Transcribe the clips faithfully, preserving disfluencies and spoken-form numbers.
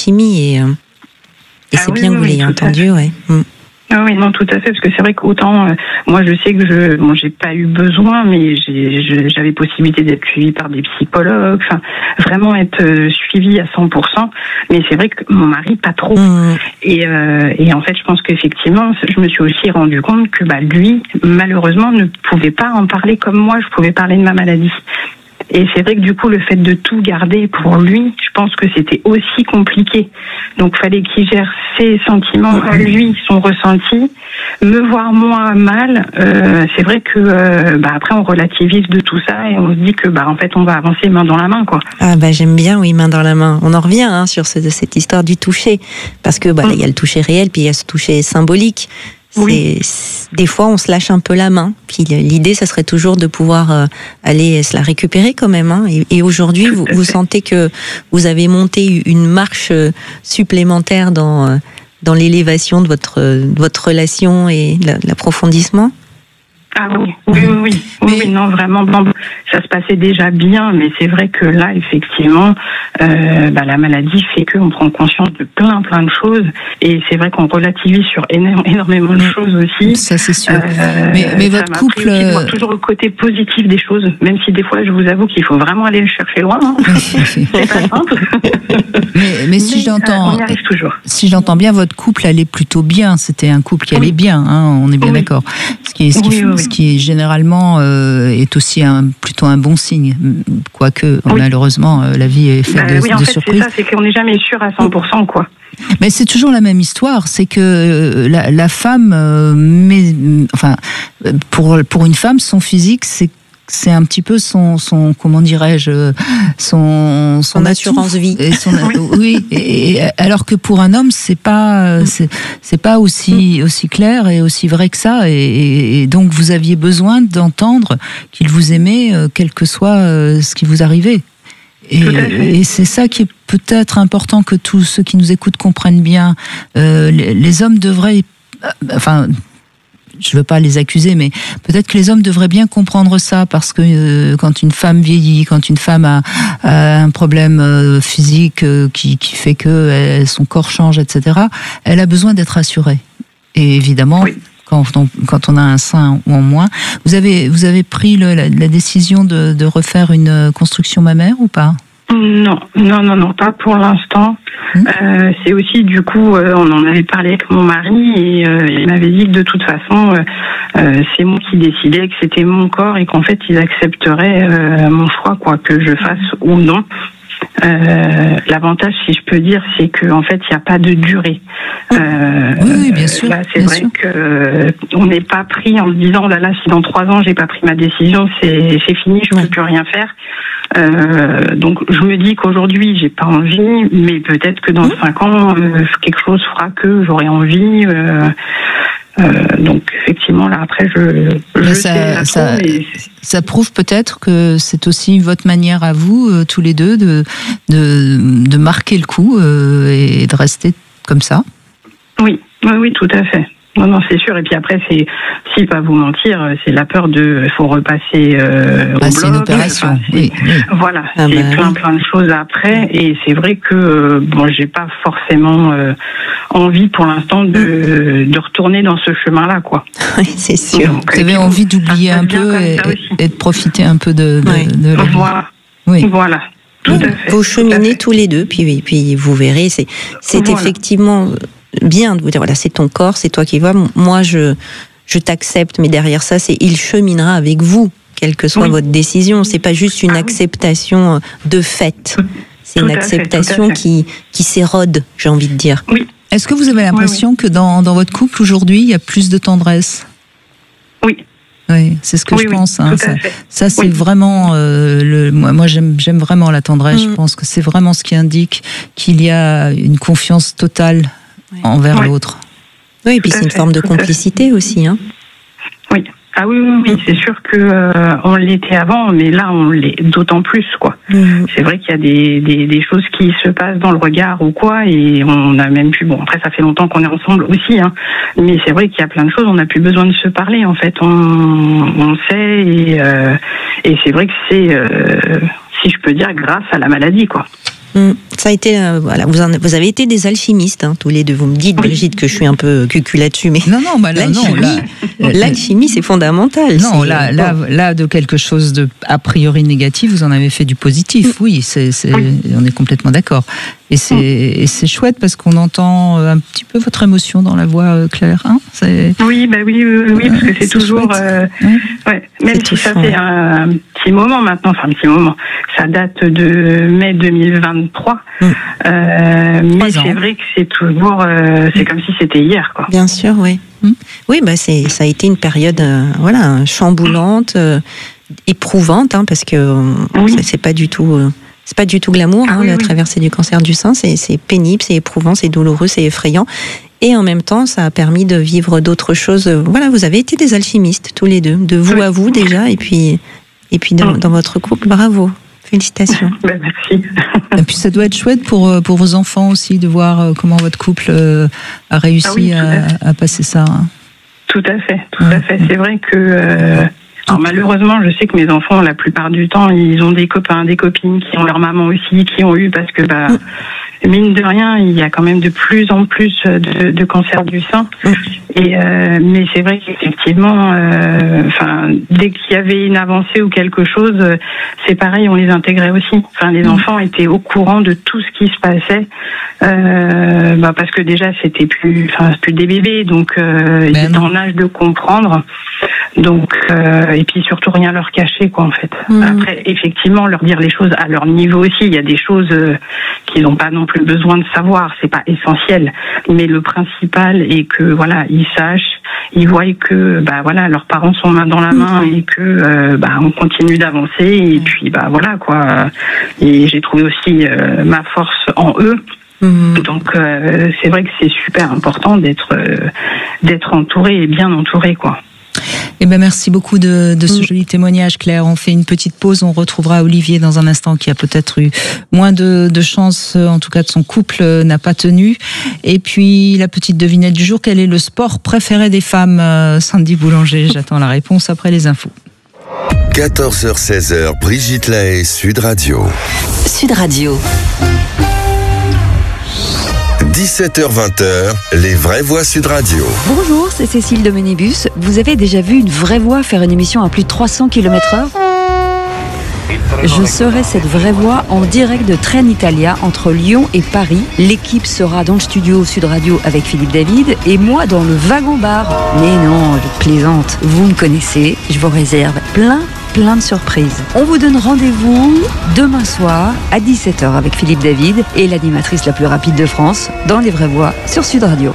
chimie et, euh, et ah c'est oui, bien oui, que vous oui, l'ayez entendu, ouais. Mm. Ah oui, non, tout à fait, parce que c'est vrai qu'autant, euh, moi, je sais que je, bon, j'ai pas eu besoin, mais j'ai, je, j'avais possibilité d'être suivie par des psychologues, enfin, vraiment être euh, suivie à cent pour cent. Mais c'est vrai que mon mari, pas trop. Mmh. Et, euh, et en fait, je pense qu'effectivement, je me suis aussi rendu compte que, bah, lui, malheureusement, ne pouvait pas en parler comme moi, je pouvais parler de ma maladie. Et c'est vrai que du coup, le fait de tout garder pour lui, je pense que c'était aussi compliqué. Donc, fallait qu'il gère ses sentiments à lui, son ressenti, me voir moins mal. Euh, c'est vrai que euh, bah, après, on relativise de tout ça et on se dit que bah en fait, on va avancer main dans la main, quoi. Ah bah j'aime bien, oui, main dans la main. On en revient hein, sur ce, cette histoire du toucher, parce que bah il mmh. y a le toucher réel, puis il y a ce toucher symbolique. C'est, oui. Des fois, on se lâche un peu la main. Puis l'idée, ça serait toujours de pouvoir euh, aller se la récupérer quand même. Hein. Et, et aujourd'hui, vous, vous sentez que vous avez monté une marche supplémentaire dans, euh, dans l'élévation de votre, de votre relation et la, l'approfondissement ? Ah oui, oui, oui, oui, oui, oui, non, vraiment, bon, ça se passait déjà bien, mais c'est vrai que là, effectivement, euh, bah, la maladie fait qu'on prend conscience de plein, plein de choses, et c'est vrai qu'on relativise sur énormément de choses aussi. Ça, c'est sûr. Euh, mais, mais votre ça couple... Aussi de voir toujours le côté positif des choses, même si des fois, je vous avoue qu'il faut vraiment aller le chercher loin. Hein. C'est pas simple. mais, mais si mais, j'entends, euh, on y arrive toujours. Si j'entends bien, votre couple allait plutôt bien. C'était un couple qui allait oui. bien, hein, on est bien oui. d'accord. Ce qui est, ce qui, oui, oui. Ce qui généralement euh, est aussi un, plutôt un bon signe, quoique oui. malheureusement euh, la vie est faite bah, de, oui, en de fait, surprises. C'est ça, c'est qu'on n'est jamais sûr à cent pour cent, quoi. Mais c'est toujours la même histoire, c'est que euh, la, la femme, euh, mais, enfin, pour pour une femme, son physique, c'est c'est un petit peu son, son comment dirais-je, son, son, son assurance vie. Et son, oui. Et, et, alors que pour un homme, c'est pas, c'est, c'est pas aussi, aussi clair et aussi vrai que ça. Et, et donc, vous aviez besoin d'entendre qu'il vous aimait, quel que soit ce qui vous arrivait. Et, et c'est ça qui est peut-être important que tous ceux qui nous écoutent comprennent bien. Euh, les, les hommes devraient, enfin, je ne veux pas les accuser, mais peut-être que les hommes devraient bien comprendre ça, parce que euh, quand une femme vieillit, quand une femme a, a un problème euh, physique euh, qui, qui fait que elle, son corps change, et cetera, elle a besoin d'être rassurée. Et évidemment, oui. quand, on, quand on a un sein ou en moins, vous avez, vous avez pris le, la, la décision de, de refaire une construction mammaire ou pas ? Non, non, non, non, pas pour l'instant. Mmh. Euh, c'est aussi, du coup, euh, on en avait parlé avec mon mari et euh, il m'avait dit que de toute façon, euh, euh, c'est moi qui décidais, que c'était mon corps et qu'en fait, ils accepteraient euh, mon choix, quoi, que je fasse ou non. Euh, l'avantage, si je peux dire, c'est qu'en fait, il n'y a pas de durée. Euh, oui, oui, bien sûr. Là, c'est bien vrai sûr. que euh, on n'est pas pris en se disant, là, là, si dans trois ans j'ai pas pris ma décision, c'est, c'est fini, je ne peux plus rien faire. Euh, donc, je me dis qu'aujourd'hui, j'ai pas envie, mais peut-être que dans mmh. cinq ans, euh, quelque chose fera que j'aurai envie. Euh, Euh, donc effectivement là après je, je ça, sais ça, trop, mais... ça prouve peut-être que c'est aussi votre manière à vous euh, tous les deux de de, de marquer le coup euh, et de rester comme ça. Oui, oui, oui, tout à fait. Non, non, c'est sûr. Et puis après, c'est, si pas vous mentir, c'est la peur de, il faut repasser euh, au ah, bloc. C'est une opération. Enfin, c'est, oui, oui. Voilà, ah, c'est bah, plein, oui. plein de choses après. Et c'est vrai que euh, bon, j'ai pas forcément euh, envie pour l'instant de, de retourner dans ce chemin-là, quoi. Oui, c'est sûr. Donc, vous avez envie d'oublier un peu et, et de profiter un peu de, de, oui. de la vie. Voilà. Oui. Voilà. Tout à fait. Vous cheminez tous les deux, puis, puis vous verrez, c'est, c'est voilà. effectivement bien de vous dire, voilà, c'est ton corps, c'est toi qui vas, moi je, je t'accepte, mais derrière ça, c'est il cheminera avec vous, quelle que soit oui. votre décision. C'est pas juste une ah, acceptation oui. de fait, c'est tout une acceptation fait, qui, qui s'érode, j'ai envie de dire. Oui. Est-ce que vous avez l'impression oui, oui. que dans, dans votre couple aujourd'hui, il y a plus de tendresse ? Oui. Oui, c'est ce que oui, je oui, pense. Hein. Ça, ça, c'est oui. vraiment euh, le. Moi, moi j'aime, j'aime vraiment la tendresse. Mmh. Je pense que c'est vraiment ce qui indique qu'il y a une confiance totale oui. envers oui. l'autre. Oui, et puis c'est une forme de complicité aussi, hein. Oui. Ah oui, oui, oui, c'est sûr que euh, on l'était avant, mais là on l'est d'autant plus, quoi. Mmh. C'est vrai qu'il y a des, des, des choses qui se passent dans le regard ou quoi, et on a même pu, bon après ça fait longtemps qu'on est ensemble aussi, hein, mais c'est vrai qu'il y a plein de choses, on n'a plus besoin de se parler, en fait, on, on sait, et, euh, et c'est vrai que c'est, euh, si je peux dire, grâce à la maladie, quoi. Mmh. Ça a été, euh, voilà, vous, en, vous avez été des alchimistes, hein, tous les deux. Vous me dites, Brigitte, que je suis un peu cucu là-dessus, mais non, non, bah là, non, là, l'alchimie, c'est fondamental. Non, c'est, là, là, là, de quelque chose de a priori négatif, vous en avez fait du positif. Oui, c'est, c'est, on est complètement d'accord. Et c'est, et c'est chouette parce qu'on entend un petit peu votre émotion dans la voix, Claire. Hein, c'est... Oui, bah oui, oui, oui, parce que c'est, c'est toujours, euh, oui. ouais, même c'est si ça fait un, un petit moment maintenant, enfin un petit moment, ça date de mai deux mille vingt-trois. Mmh. Euh, mais c'est vrai que c'est toujours, euh, c'est mmh. comme si c'était hier, quoi. Bien sûr, oui. Mmh. Oui, bah c'est, ça a été une période, euh, voilà, chamboulante, euh, éprouvante, hein, parce que oui. c'est, c'est pas du tout. Euh, C'est pas du tout glamour, ah, hein, oui, la oui. traversée du cancer du sein, c'est, c'est pénible, c'est éprouvant, c'est douloureux, c'est effrayant. Et en même temps, ça a permis de vivre d'autres choses. Voilà, vous avez été des alchimistes, tous les deux, de vous oui. à vous déjà, et puis, et puis dans, dans votre couple, bravo. Félicitations. Ben, merci. Et puis ça doit être chouette pour, pour vos enfants aussi, de voir comment votre couple a réussi ah oui, à, à passer ça. Hein. Tout à fait, tout ouais. à fait. C'est vrai que... Euh... Alors malheureusement, je sais que mes enfants, la plupart du temps, ils ont des copains, des copines qui ont leur maman aussi, qui ont eu, parce que bah, mine de rien, il y a quand même de plus en plus de, de cancer du sein. Et euh, mais c'est vrai qu'effectivement, enfin, euh, dès qu'il y avait une avancée ou quelque chose, c'est pareil, on les intégrait aussi. Enfin, les enfants étaient au courant de tout ce qui se passait, euh, bah, parce que déjà c'était plus, enfin, plus des bébés, donc euh, ils étaient en âge de comprendre. Donc euh, et puis surtout rien leur cacher, quoi, en fait. Mmh. Après, effectivement, leur dire les choses à leur niveau aussi. Il y a des choses euh, qu'ils n'ont pas non plus besoin de savoir. C'est pas essentiel, mais le principal est que voilà, ils sachent, ils voient que bah voilà, leurs parents sont main dans la main mmh. et que euh, bah on continue d'avancer. Et puis bah voilà quoi. Et j'ai trouvé aussi euh, ma force en eux. Mmh. Donc euh, c'est vrai que c'est super important d'être euh, d'être entouré et bien entouré, quoi. Eh ben merci beaucoup de, de ce joli témoignage, Claire. On fait une petite pause, on retrouvera Olivier dans un instant, qui a peut-être eu moins de, de chance, en tout cas de son couple n'a pas tenu. Et puis la petite devinette du jour, quel est le sport préféré des femmes? Sandy Boulanger, j'attends la réponse après les infos. quatorze heures seize heures, Brigitte Lahaie, Sud Radio. Sud Radio. dix-sept heures vingt, les vraies voix Sud Radio. Bonjour, c'est Cécile de Ménébus. Vous avez déjà vu une vraie voix faire une émission à plus de trois cents kilomètres heure? Je serai cette vraie voix en direct de Trenitalia entre Lyon et Paris. L'équipe sera dans le studio Sud Radio avec Philippe David et moi dans le wagon-bar. Mais non, je plaisante, vous me connaissez, je vous réserve plein plein de surprises. On vous donne rendez-vous demain soir à dix-sept heures avec Philippe David et l'animatrice la plus rapide de France dans Les Vraies Voix sur Sud Radio.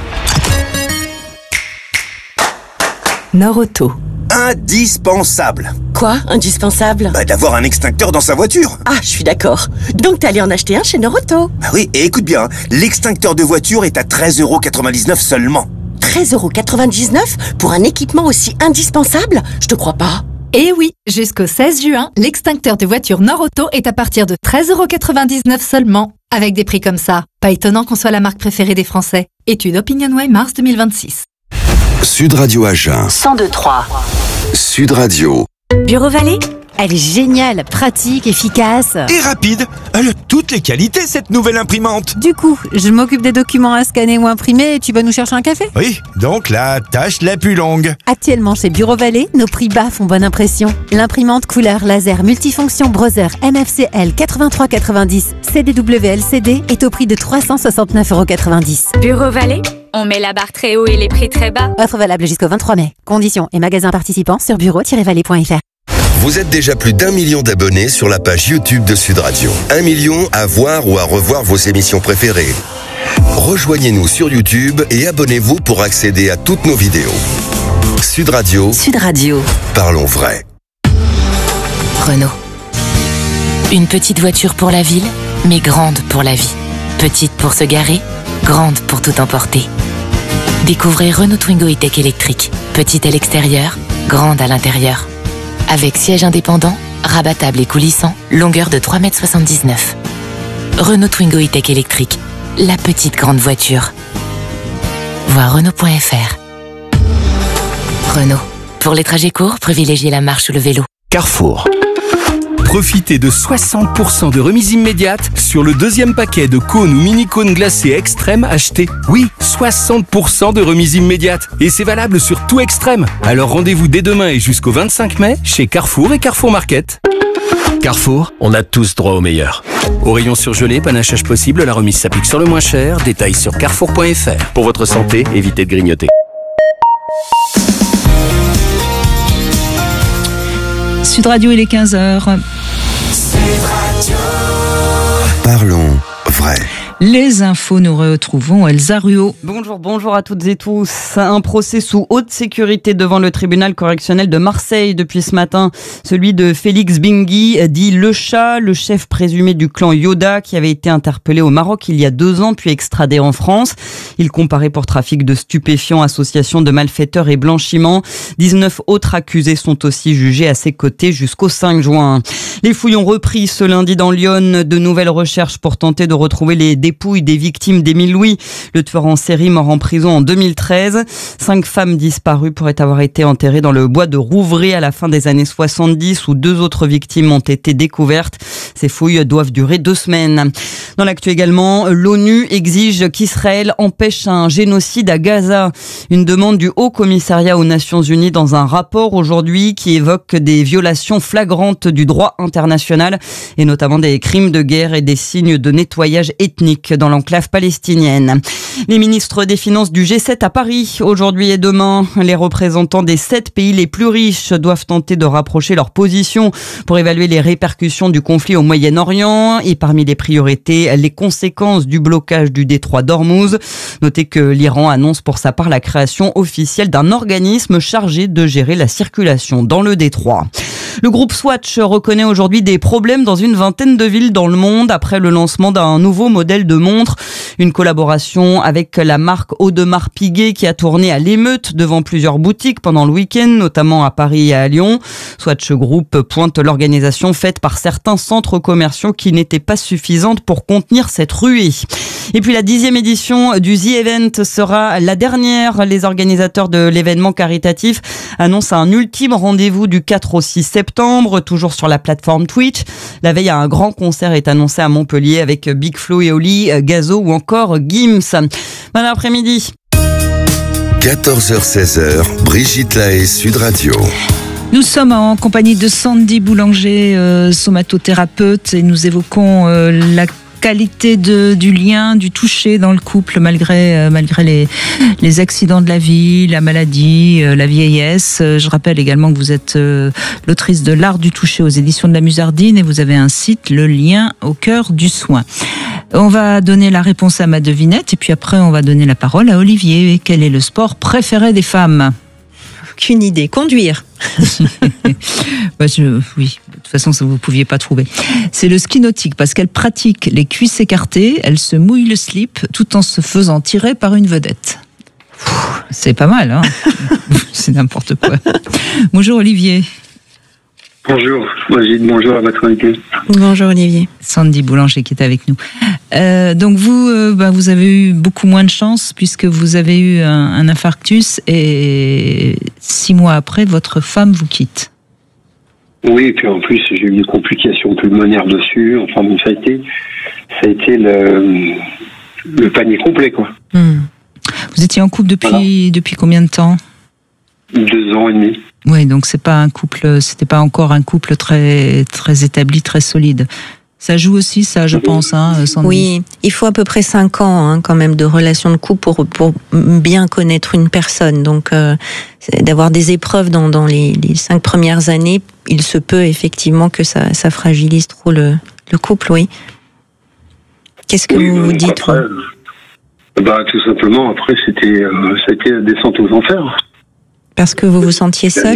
Norauto. Indispensable. Quoi, indispensable? Bah, d'avoir un extincteur dans sa voiture. Ah, je suis d'accord. Donc t'es allé en acheter un chez Norauto? Bah oui, et écoute bien, l'extincteur de voiture est à treize euros quatre-vingt-dix-neuf seulement. treize euros quatre-vingt-dix-neuf pour un équipement aussi indispensable? Je te crois pas. Eh oui, jusqu'au seize juin, l'extincteur de voiture Norauto est à partir de treize euros quatre-vingt-dix-neuf seulement. Avec des prix comme ça, pas étonnant qu'on soit la marque préférée des Français. Étude OpinionWay mars deux mille vingt-six. Sud Radio Agen. cent deux trois. Sud Radio. Bureau Vallée, elle est géniale, pratique, efficace. Et rapide. Elle a toutes les qualités, cette nouvelle imprimante. Du coup, je m'occupe des documents à scanner ou imprimer et tu vas nous chercher un café? Oui, donc la tâche la plus longue. Actuellement chez Bureau Vallée, nos prix bas font bonne impression. L'imprimante couleur laser multifonction Brother M F C L quatre-vingt-trois quatre-vingt-dix C D W L C D est au prix de trois cent soixante-neuf euros quatre-vingt-dix. Bureau Vallée, on met la barre très haut et les prix très bas. Offre valable jusqu'au vingt-trois mai. Conditions et magasins participants sur bureau tiret vallée point f r. Vous êtes déjà plus d'un million d'abonnés sur la page YouTube de Sud Radio. Un million à voir ou à revoir vos émissions préférées. Rejoignez-nous sur YouTube et abonnez-vous pour accéder à toutes nos vidéos. Sud Radio. Sud Radio. Parlons vrai. Renault. Une petite voiture pour la ville, mais grande pour la vie. Petite pour se garer, grande pour tout emporter. Découvrez Renault Twingo E-Tech électrique. Petite à l'extérieur, grande à l'intérieur. Avec siège indépendant, rabattable et coulissant, longueur de trois mètres soixante-dix-neuf. Renault Twingo E-Tech électrique, la petite grande voiture. Voir Renault point f r. Renault. Pour les trajets courts, privilégiez la marche ou le vélo. Carrefour. Profitez de soixante pour cent de remise immédiate sur le deuxième paquet de cônes ou mini-cônes glacés Extrême acheté. Oui, soixante pour cent de remise immédiate. Et c'est valable sur tout Extrême. Alors rendez-vous dès demain et jusqu'au vingt-cinq mai chez Carrefour et Carrefour Market. Carrefour, on a tous droit au meilleur. Au rayon surgelé, panachage possible, la remise s'applique sur le moins cher. Détails sur carrefour point f r. Pour votre santé, évitez de grignoter. Sud Radio, il est quinze heures. Parlons vrai. Les infos, nous retrouvons Elsa Ruot. Bonjour, bonjour à toutes et tous. Un procès sous haute sécurité devant le tribunal correctionnel de Marseille depuis ce matin. Celui de Félix Bingui, dit Le Chat, le chef présumé du clan Yoda qui avait été interpellé au Maroc il y a deux ans puis extradé en France. Il comparaît pour trafic de stupéfiants, association de malfaiteurs et blanchiment. dix-neuf autres accusés sont aussi jugés à ses côtés jusqu'au cinq juin. Les fouilles ont repris ce lundi dans l'Yonne. De nouvelles recherches pour tenter de retrouver les dépouilles des victimes d'Émile Louis, le tueur en série mort en prison en deux mille treize. Cinq femmes disparues pourraient avoir été enterrées dans le bois de Rouvray à la fin des années soixante-dix, où deux autres victimes ont été découvertes. Ces fouilles doivent durer deux semaines. Dans l'actu également, l'ONU exige qu'Israël empêche un génocide à Gaza. Une demande du Haut Commissariat aux Nations Unies dans un rapport aujourd'hui qui évoque des violations flagrantes du droit international et notamment des crimes de guerre et des signes de nettoyage ethnique dans l'enclave palestinienne. Les ministres des Finances du G sept à Paris, aujourd'hui et demain, les représentants des sept pays les plus riches doivent tenter de rapprocher leurs positions pour évaluer les répercussions du conflit au Moyen-Orient et parmi les priorités, les conséquences du blocage du détroit d'Ormuz. Notez que l'Iran annonce pour sa part la création officielle d'un organisme chargé de gérer la circulation dans le détroit. Le groupe Swatch reconnaît aujourd'hui des problèmes dans une vingtaine de villes dans le monde après le lancement d'un nouveau modèle de montre. Une collaboration avec la marque Audemars Piguet qui a tourné à l'émeute devant plusieurs boutiques pendant le week-end, notamment à Paris et à Lyon. Swatch Group pointe l'organisation faite par certains centres commerciaux qui n'était pas suffisante pour contenir cette ruée. Et puis la dixième édition du The Event sera la dernière. Les organisateurs de l'événement caritatif annoncent un ultime rendez-vous du quatre au six septembre, toujours sur la plateforme Twitch. La veille, un grand concert est annoncé à Montpellier avec Big Flo et Oli, Gazo ou encore Gims. Bon après-midi. quatorze heures seize, Brigitte Lahaie, Sud Radio. Nous sommes en compagnie de Sandy Boulanger, euh, somatothérapeute, et nous évoquons euh, la qualité de, du lien, du toucher dans le couple malgré, euh, malgré les, les accidents de la vie, la maladie, euh, la vieillesse. Euh, je rappelle également que vous êtes euh, l'autrice de L'Art du toucher aux éditions de la Musardine et vous avez un site, Le Lien au cœur du soin. On va donner la réponse à ma devinette et puis après on va donner la parole à Olivier. Quel est le sport préféré des femmes ? Aucune idée. Conduire. bah je, oui, de toute façon, ça vous ne pouviez pas trouver. C'est le ski nautique, parce qu'elle pratique les cuisses écartées, elle se mouille le slip, tout en se faisant tirer par une vedette. C'est pas mal, hein. C'est n'importe quoi. Bonjour Olivier. Bonjour, Brigitte, bonjour à votre invité. Bonjour Olivier. Sandy Boulanger qui est avec nous. Euh, donc vous, euh, bah, vous avez eu beaucoup moins de chance puisque vous avez eu un, un infarctus et six mois après, votre femme vous quitte. Oui, et puis en plus j'ai eu des complications pulmonaires dessus. Enfin bon, ça a été, ça a été le, le panier complet, quoi. Mmh. Vous étiez en couple depuis voilà. depuis combien de temps ? Deux ans et demi. Oui, donc c'est pas un couple, c'était pas encore un couple très très établi, très solide. Ça joue aussi, ça, je pense, hein, Sandy. Oui, il faut à peu près cinq ans, hein, quand même, de relation de couple pour pour bien connaître une personne. Donc, euh, d'avoir des épreuves dans dans les, les cinq premières années, il se peut effectivement que ça ça fragilise trop le le couple, oui. Qu'est-ce que oui, vous vous dites après, bah tout simplement, après c'était euh, c'était la descente aux enfers. Parce que vous vous sentiez seul ?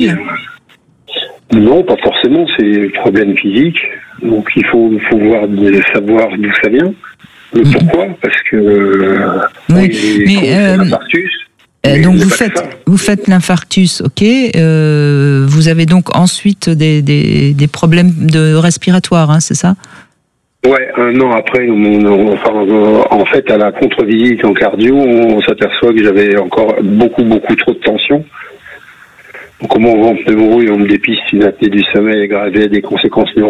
Non, pas forcément, c'est problème physique. Donc il faut, faut voir, savoir d'où ça vient. Mais mmh. pourquoi ? Parce que euh, oui, mais euh, l'infarctus. Euh, donc vous faites, vous faites l'infarctus, ok. Euh, vous avez donc ensuite des, des, des problèmes de respiratoires, hein, c'est ça ? Ouais, un an après, on, on, enfin, en fait, à la contre-visite en cardio, on s'aperçoit que j'avais encore beaucoup, beaucoup trop de tension. Donc, comment on va en pneumo et on me dépiste une apnée du sommeil aggravée à des conséquences neuro.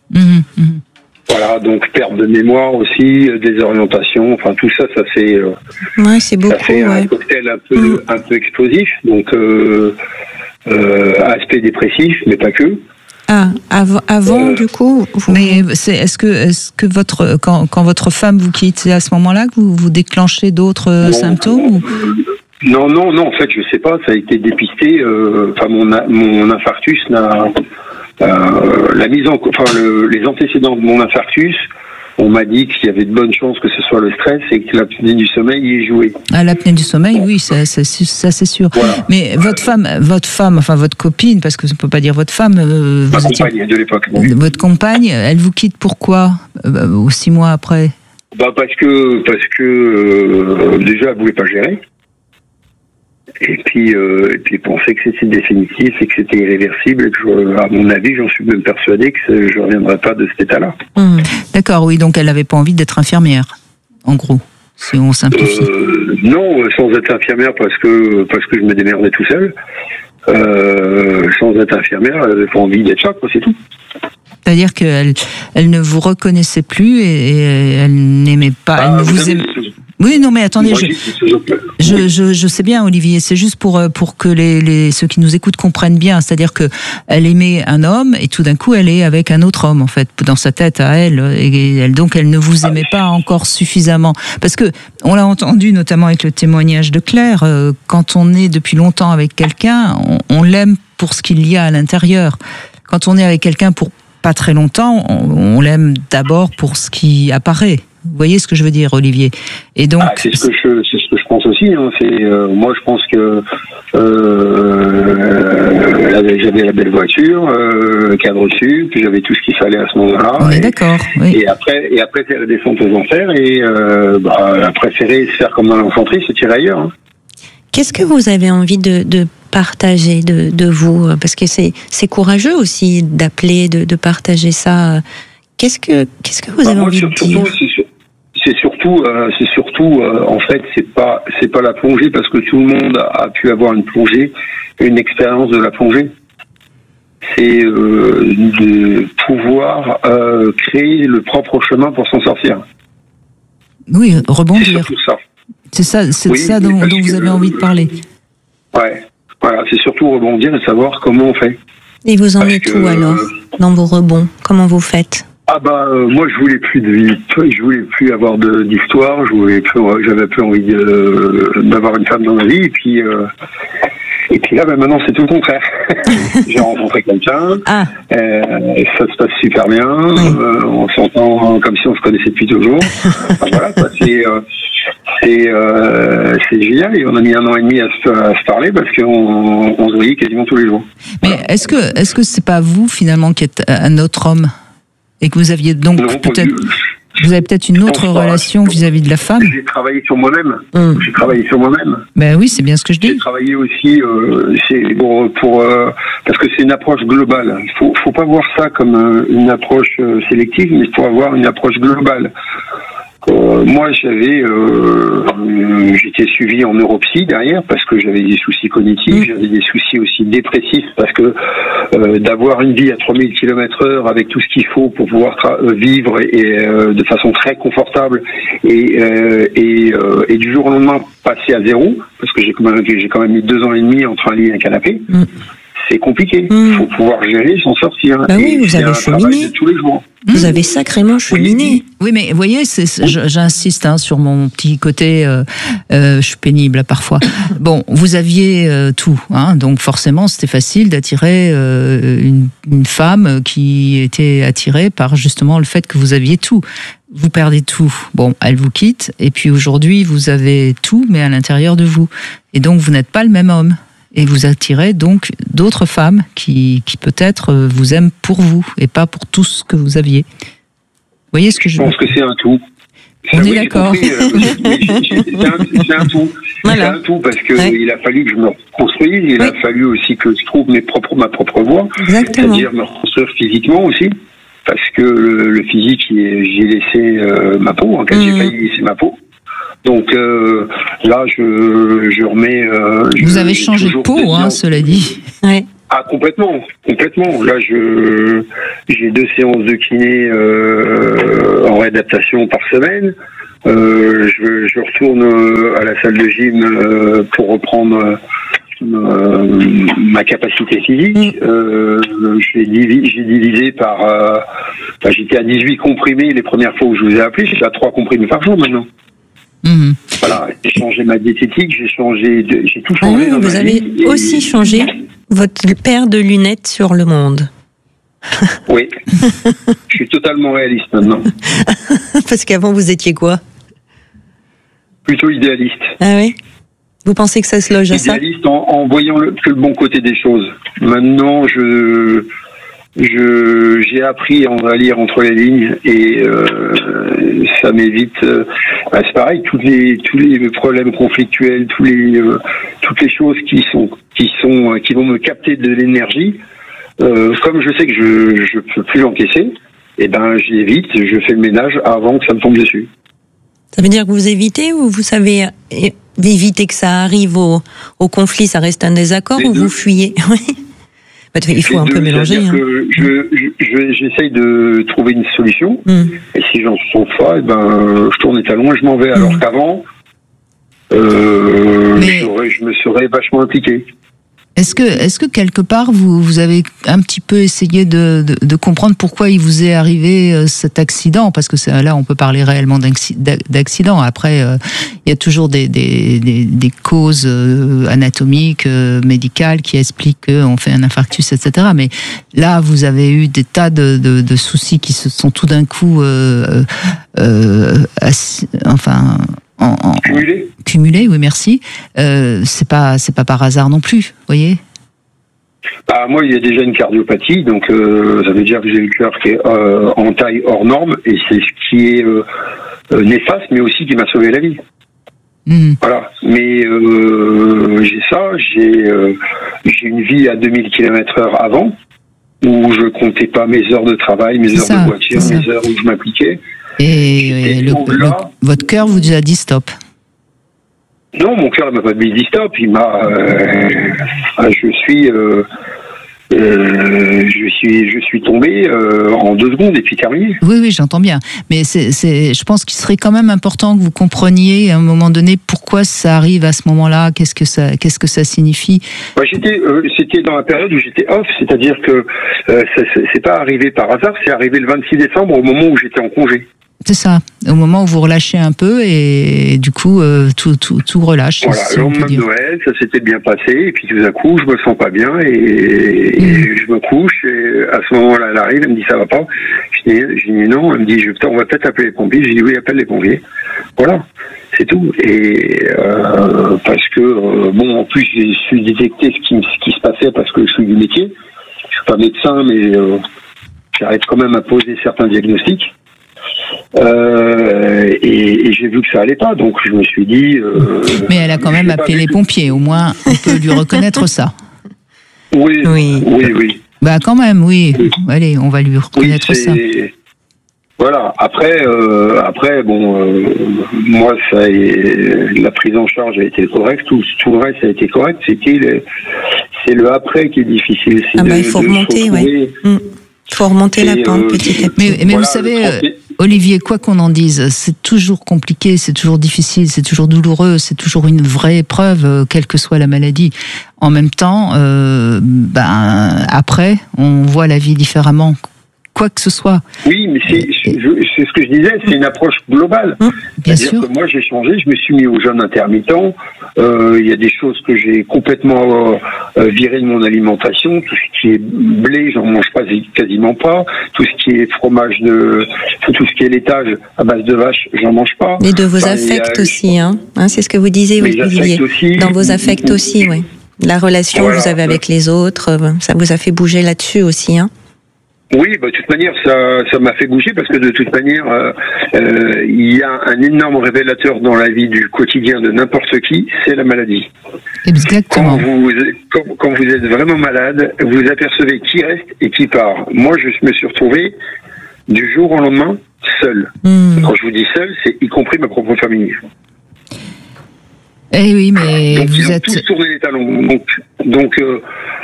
Mmh, mmh. Voilà, donc perte de mémoire aussi, désorientation, enfin tout ça, ça fait, euh, ouais, c'est beaucoup, ça fait ouais. un cocktail un peu, mmh. un peu explosif. Donc euh, euh, aspect dépressif, mais pas que. Ah, avant, avant euh, du coup. Vous... Mais c'est, est-ce que, est-ce que votre, quand, quand votre femme vous quitte, c'est à ce moment-là que vous, vous déclenchez d'autres non, symptômes ou... Non, non, non. En fait, je sais pas. Ça a été dépisté. Euh, enfin, mon, mon infarctus n'a, euh, la mise en, enfin, le, les antécédents de mon infarctus. On m'a dit qu'il y avait de bonnes chances que ce soit le stress et que l'apnée du sommeil y est jouée. Ah, l'apnée du sommeil, oui, ça, ça, ça c'est sûr. Voilà. Mais votre femme, votre femme, enfin votre copine, parce que je ne peux pas dire votre femme. Euh, Ma compagne étiez... de l'époque. Oui. Votre compagne, elle vous quitte pourquoi euh, six mois après? Bah parce que parce que euh, déjà elle voulait pas gérer. Et puis, euh, et puis penser que c'était définitif et que c'était irréversible et que, je, à mon avis, j'en suis même persuadé que je ne reviendrai pas de cet état-là. Mmh. D'accord, oui, donc elle n'avait pas envie d'être infirmière, en gros, si on simplifie. Euh, non, sans être infirmière parce que, parce que je me démerdais tout seul. Euh, sans être infirmière, elle n'avait pas envie d'être ça, quoi, c'est tout. C'est-à-dire qu'elle elle ne vous reconnaissait plus et, et elle n'aimait pas, ah, elle ne vous, vous aimait... Oui, non, mais attendez, je, je, je, je sais bien, Olivier, c'est juste pour, pour que les, les, ceux qui nous écoutent comprennent bien. C'est-à-dire que elle aimait un homme et tout d'un coup, elle est avec un autre homme, en fait, dans sa tête à elle. Et elle, donc, elle ne vous aimait pas encore suffisamment. Parce que, on l'a entendu, notamment avec le témoignage de Claire, euh, quand on est depuis longtemps avec quelqu'un, on, on l'aime pour ce qu'il y a à l'intérieur. Quand on est avec quelqu'un pour pas très longtemps, on, on l'aime d'abord pour ce qui apparaît. Vous voyez ce que je veux dire, Olivier? Et donc, ah, c'est ce que je, c'est ce que je pense aussi. Hein. C'est euh, moi, je pense que euh, j'avais la belle voiture, euh, cadre sup, puis j'avais tout ce qu'il fallait à ce moment-là. On est d'accord. Oui. Et après, et après, c'est la descente aux enfers et euh, bah, elle a préféré se faire comme dans l'enfanterie, se tirer ailleurs. Hein. Qu'est-ce que vous avez envie de, de partager de, de vous? Parce que c'est, c'est courageux aussi d'appeler, de, de partager ça. Qu'est-ce que, qu'est-ce que vous bah avez moi, envie de dire? C'est surtout, euh, c'est surtout, euh, en fait, c'est pas, c'est pas la plongée parce que tout le monde a, a pu avoir une plongée, une expérience de la plongée. C'est euh, de pouvoir euh, créer le propre chemin pour s'en sortir. Oui, rebondir. C'est surtout ça. C'est ça, c'est oui, ça dont, dont vous avez envie de parler. Ouais, voilà, c'est surtout rebondir et savoir comment on fait. Et vous en parce êtes que, où alors dans vos rebonds? Comment vous faites? Ah bah euh, moi je voulais plus de vie, je voulais plus avoir de, d'histoire, je voulais plus, j'avais plus envie de, d'avoir une femme dans ma vie et puis euh, et puis là bah, maintenant c'est tout le contraire. J'ai rencontré quelqu'un, ah. euh, ça se passe super bien, oui. euh, on s'entend comme si on se connaissait depuis toujours. Enfin, voilà, quoi, c'est euh, c'est euh, c'est génial et on a mis un an et demi à se, à se parler parce qu'on on se voyait quasiment tous les jours. Mais voilà. est-ce que est-ce que c'est pas vous finalement qui êtes un autre homme? Et que vous aviez donc non, peut-être, vous avez peut-être une autre relation pas. vis-à-vis de la femme. J'ai travaillé sur moi-même. Hum. J'ai travaillé sur moi-même. Ben oui, c'est bien ce que je dis. J'ai travaillé aussi, euh, c'est pour, pour euh, parce que c'est une approche globale. Il faut, faut pas voir ça comme euh, une approche euh, sélective, mais il faut avoir une approche globale. Euh, moi, j'avais, euh, j'étais suivi en neuropsy derrière parce que j'avais des soucis cognitifs, mmh. j'avais des soucis aussi dépressifs parce que euh, d'avoir une vie à trois mille kilomètres heure avec tout ce qu'il faut pour pouvoir tra- vivre et, et euh, de façon très confortable et euh, et, euh, et du jour au lendemain passer à zéro parce que j'ai quand même j'ai quand même mis deux ans et demi entre un lit et un canapé. Mmh. C'est compliqué. Il mmh. faut pouvoir gérer, s'en sortir. Bah oui, vous avez cheminé. Tous les jours. Vous avez sacrément cheminé. Oui, mais vous voyez, c'est, c'est, j'insiste hein, sur mon petit côté, euh, euh, je suis pénible parfois. Bon, vous aviez euh, tout, hein, donc forcément c'était facile d'attirer euh, une, une femme qui était attirée par justement le fait que vous aviez tout. Vous perdez tout. Bon, elle vous quitte, et puis aujourd'hui vous avez tout, mais à l'intérieur de vous. Et donc vous n'êtes pas le même homme. Et vous attirez donc d'autres femmes qui, qui peut-être vous aiment pour vous et pas pour tout ce que vous aviez. Vous voyez ce que je, je pense que c'est un tout. On oui, est d'accord. Compris, euh, c'est, un, c'est un tout. Voilà. C'est un tout parce que ouais. il a fallu que je me reconstruise. Il oui. a fallu aussi que je trouve mes propres, ma propre voie. Exactement. C'est-à-dire me reconstruire physiquement aussi. Parce que le, le physique, j'ai laissé euh, ma peau. En fait, mmh. j'ai failli laisser ma peau. Donc euh, là, je, je remets. Euh, Vous je, avez changé de peau, hein, cela dit. Ouais. Ah Ah, complètement, complètement. Là, je j'ai deux séances de kiné euh, en réadaptation par semaine. Euh, je, je retourne à la salle de gym euh, pour reprendre euh, ma capacité physique. Euh, j'ai, divisé, j'ai divisé par... Euh, enfin, j'étais à dix-huit comprimés les premières fois où je vous ai appelé. J'étais à trois comprimés par jour maintenant. Mmh. Voilà, j'ai changé ma diététique, j'ai changé, de, j'ai tout changé. Ah, dans vous ma avez vie aussi et... changé votre paire de lunettes sur le monde. Oui, je suis totalement réaliste maintenant. Parce qu'avant vous étiez quoi? Plutôt idéaliste. Ah oui? Vous pensez que ça se loge à ça? Idéaliste en, en voyant le, que le bon côté des choses. Maintenant, je, je, j'ai appris à lire entre les lignes et euh, ça m'évite. Euh, bah c'est pareil, tous les tous les problèmes conflictuels, tous les euh, toutes les choses qui sont qui sont qui vont me capter de l'énergie. Euh, comme je sais que je je peux plus l'encaisser, et ben j'évite, je fais le ménage avant que ça me tombe dessus. Ça veut dire que vous évitez ou vous savez éviter que ça arrive au, au conflit, ça reste un désaccord, ou vous fuyez? Il faut un peu mélanger. Hein. Que je, je, je, j'essaye de trouver une solution, mm. et si j'en trouve pas, et ben, je tourne les talons et je m'en vais. Alors mm. qu'avant, euh, Mais... je me serais vachement impliqué. Est-ce que, est-ce que quelque part vous, vous avez un petit peu essayé de, de, de comprendre pourquoi il vous est arrivé euh, cet accident? Parce que c'est, là, on peut parler réellement d'accident. Après, euh, il y a toujours des, des, des, des causes euh, anatomiques, euh, médicales qui expliquent qu'on fait un infarctus, et cetera. Mais là, vous avez eu des tas de, de, de soucis qui se sont tout d'un coup, euh, euh, assis, enfin. En, en, cumulé. Cumulé, oui, merci. Euh, c'est pas, c'est pas par hasard non plus, vous voyez. Bah, moi, il y a déjà une cardiopathie, donc euh, ça veut dire que j'ai le cœur qui est euh, en taille hors norme, et c'est ce qui est euh, euh, néfaste, mais aussi qui m'a sauvé la vie. Mmh. Voilà. Mais euh, j'ai ça, j'ai euh, j'ai une vie à deux mille kilomètres heure avant, où je comptais pas mes heures de travail, mes c'est heures ça, de voiture, mes heures où je m'appliquais. Et, et le, le, votre cœur vous a dit stop? Non, mon cœur ne m'a pas dit stop. Il m'a. Euh, je suis. Euh, euh, je suis. Je suis tombé euh, en deux secondes et puis terminé. Oui, oui, j'entends bien. Mais c'est, c'est, je pense qu'il serait quand même important que vous compreniez à un moment donné pourquoi ça arrive à ce moment-là. Qu'est-ce que ça, qu'est-ce que ça signifie? Ouais, j'étais. Euh, c'était dans la période où j'étais off, c'est-à-dire que euh, ça, c'est pas arrivé par hasard. C'est arrivé le vingt-six décembre au moment où j'étais en congé. C'est ça, au moment où vous relâchez un peu et du coup euh, tout, tout, tout relâche. Voilà, le lendemain de Noël, ça s'était bien passé et puis tout à coup je me sens pas bien et, mmh. et je me couche et à ce moment-là elle arrive, elle me dit ça va pas. Je dis, je dis non, elle me dit je, on va peut-être appeler les pompiers. Je dis oui, appelle les pompiers. Voilà, c'est tout. Et euh, parce que euh, bon, en plus j'ai su détecter ce qui, ce qui se passait parce que je suis du métier. Je suis pas médecin, mais euh, j'arrive quand même à poser certains diagnostics. Euh, et, et j'ai vu que ça allait pas, donc je me suis dit. Euh, Mais elle a quand même appelé les pompiers. Au moins, on peut lui reconnaître ça. Oui, oui, oui, oui. Bah quand même, oui. oui. Allez, on va lui reconnaître oui, ça. Voilà. Après, euh, après, bon, euh, moi, ça, est, la prise en charge a été correcte. Tout, tout le reste a été correct. C'était, le, c'est le après qui est difficile. C'est ah de, bah il faut remonter, oui. Il faut remonter la pente euh, petit à petit. Mais, mais voilà, vous savez, Olivier, quoi qu'on en dise, c'est toujours compliqué, c'est toujours difficile, c'est toujours douloureux, c'est toujours une vraie épreuve, quelle que soit la maladie. En même temps, euh, ben après, on voit la vie différemment. Quoi que ce soit. Oui, mais c'est, je, c'est ce que je disais, c'est une approche globale. Mmh, bien C'est-à-dire sûr. que moi, j'ai changé, je me suis mis au jeûne intermittent. Euh, il y a des choses que j'ai complètement euh, viré de mon alimentation. Tout ce qui est blé, j'en mange pas quasiment pas. Tout ce qui est fromage de, tout ce qui est laitage à base de vache, j'en mange pas. Et de vos enfin, affects a, aussi, hein. hein. C'est ce que vous disiez, oui, Olivier. Aussi, Dans vos affects aussi, oui. La relation voilà. que vous avez avec les autres, ça vous a fait bouger là-dessus aussi, hein. Oui, bah, de toute manière, ça, ça m'a fait bouger parce que de toute manière, euh, euh, il y a un énorme révélateur dans la vie du quotidien de n'importe qui, c'est la maladie. Exactement. Quand vous, quand, quand vous êtes vraiment malade, vous apercevez qui reste et qui part. Moi, je me suis retrouvé du jour au lendemain seul. Mmh. Quand je vous dis seul, c'est y compris ma propre famille. Eh oui, mais donc, vous ils ont êtes... tous tourné les talons. Donc, donc euh,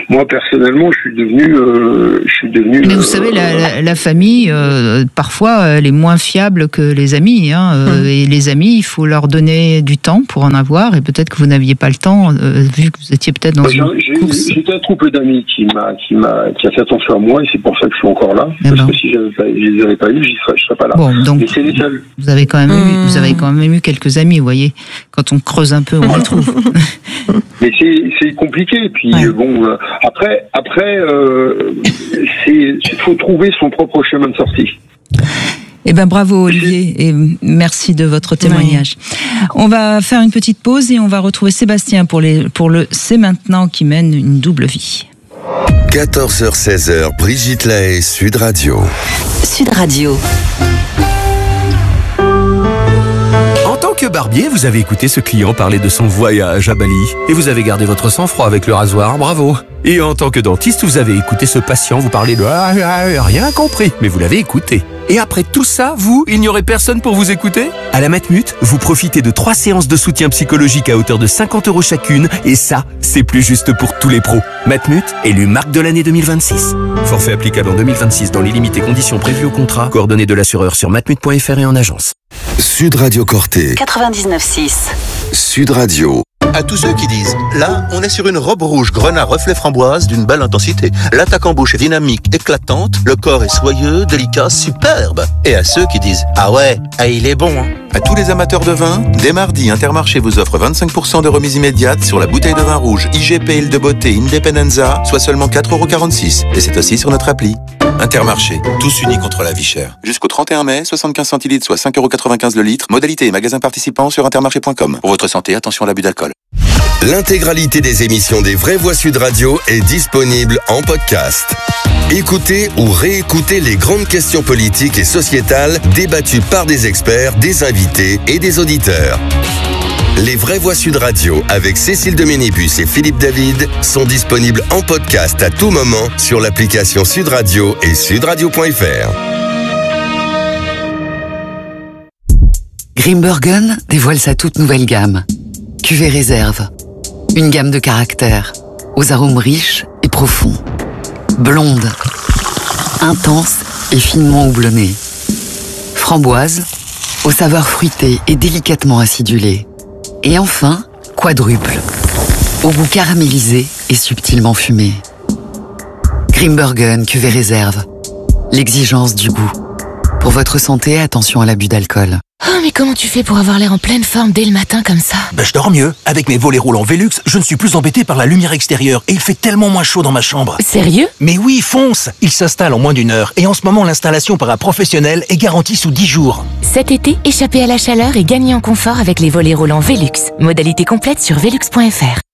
moi personnellement, je suis devenu, euh, je suis devenu. Mais vous euh, savez, la, la, la famille, euh, parfois, elle est moins fiable que les amis. Hein, euh, mmh. Et les amis, il faut leur donner du temps pour en avoir. Et peut-être que vous n'aviez pas le temps, euh, vu que vous étiez peut-être dans j'ai, une j'ai, course. J'étais un troupe d'amis qui m'a, qui m'a, qui a fait attention à moi, et c'est pour ça que je suis encore là. Eh parce ben. que si je ne les avais pas eu, je ne serais pas là. Bon, donc, mais c'est les seuls. Vous avez quand même mmh. eu, vous avez quand même eu quelques amis, vous voyez. Quand on creuse un peu, on les trouve. Mais c'est, c'est compliqué. Et puis ouais. bon, euh, après, après, euh, c'est, il faut trouver son propre chemin de sortie. Eh ben bravo Olivier et merci de votre témoignage. Ouais. On va faire une petite pause et on va retrouver Sébastien pour les pour le C'est maintenant qui mène une double vie. quatorze heures seize heures, Brigitte Lahaie, Sud Radio. Sud Radio. En tant que barbier, vous avez écouté ce client parler de son voyage à Bali et vous avez gardé votre sang-froid avec le rasoir, bravo. Et en tant que dentiste, vous avez écouté ce patient vous parler de ah, ah, rien compris, mais vous l'avez écouté. Et après tout ça, vous, il n'y aurait personne pour vous écouter ? À la Matmut, vous profitez de trois séances de soutien psychologique à hauteur de cinquante euros chacune, et ça, c'est plus juste pour tous les pros. Matmut, élu marque de l'année deux mille vingt-six. Forfait applicable en deux mille vingt-six dans les limites et conditions prévues au contrat. Coordonnées de l'assureur sur matmut point f r et en agence. Sud Radio Corté. quatre-vingt-dix-neuf six. Sud Radio. À tous ceux qui disent, là, on est sur une robe rouge grenat reflet framboise d'une belle intensité. L'attaque en bouche est dynamique, éclatante, le corps est soyeux, délicat, superbe. Et à ceux qui disent, ah ouais, ah il est bon, hein. À tous les amateurs de vin, dès mardi, Intermarché vous offre vingt-cinq pour cent de remise immédiate sur la bouteille de vin rouge I G P Île de Beauté Independenza, soit seulement quatre euros quarante-six. Et c'est aussi sur notre appli. Intermarché, tous unis contre la vie chère. Jusqu'au trente et un mai, soixante-quinze centilitres, soit cinq euros quatre-vingt-quinze le litre. Modalité et magasin participant sur intermarché point com. Pour votre santé, attention à l'abus d'alcool. L'intégralité des émissions des Vraies Voix Sud Radio est disponible en podcast. Écoutez ou réécoutez les grandes questions politiques et sociétales débattues par des experts, des invités et des auditeurs. Les Vraies Voix Sud Radio avec Cécile de Ménibus et Philippe David sont disponibles en podcast à tout moment sur l'application Sud Radio et sudradio point f r. Grimbergen dévoile sa toute nouvelle gamme. Cuvée réserve. Une gamme de caractères, aux arômes riches et profonds. Blonde, intense et finement houblonnée. Framboise, aux saveurs fruitées et délicatement acidulées. Et enfin, quadruple, au goût caramélisé et subtilement fumé. Grimbergen Cuvée réserve. L'exigence du goût. Pour votre santé, attention à l'abus d'alcool. Oh, mais comment tu fais pour avoir l'air en pleine forme dès le matin comme ça? Ben, je dors mieux. Avec mes volets roulants Velux, je ne suis plus embêté par la lumière extérieure et il fait tellement moins chaud dans ma chambre. Sérieux? Mais oui, fonce! Il s'installe en moins d'une heure et en ce moment, l'installation par un professionnel est garantie sous dix jours. Cet été, échappez à la chaleur et gagnez en confort avec les volets roulants Velux. Modalité complète sur velux point f r.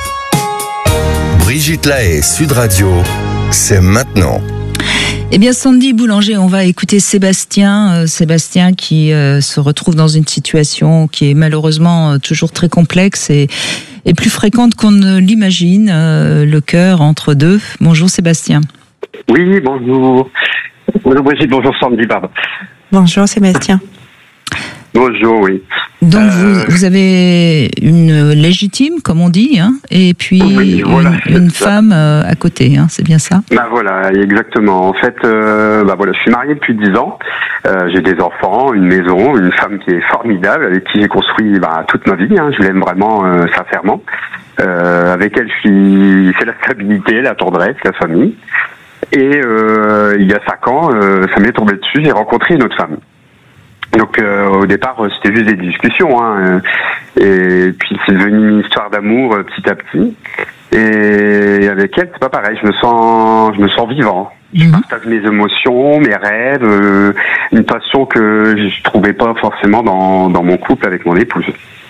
Brigitte Lahaie, Sud Radio, c'est maintenant. Eh bien, Sandy Boulanger, on va écouter Sébastien. Euh, Sébastien qui euh, se retrouve dans une situation qui est malheureusement euh, toujours très complexe et, et plus fréquente qu'on ne l'imagine. Euh, le cœur entre deux. Bonjour Sébastien. Oui, bonjour. Bonjour Brigitte, bonjour Sandy, pardon. Bonjour Sébastien. Bonjour, oui. Donc euh... vous, vous avez une légitime, comme on dit, hein, et puis oui, voilà, une, une femme euh, à côté, hein, c'est bien ça? Bah voilà, exactement. En fait, euh, bah voilà, je suis marié depuis dix ans. Euh, j'ai des enfants, une maison, une femme qui est formidable, avec qui j'ai construit bah, toute ma vie. Hein, je l'aime vraiment euh, sincèrement. Euh, avec elle, je suis, c'est la stabilité, la tendresse, la famille. Et euh, il y a cinq ans, euh, ça m'est tombé dessus. J'ai rencontré une autre femme. Donc euh, au départ c'était juste des discussions hein, et puis c'est devenu une histoire d'amour euh, petit à petit et avec elle c'est pas pareil, je me sens je me sens vivant, je partage mes émotions, mes rêves, euh, une passion que je trouvais pas forcément dans dans mon couple avec mon épouse.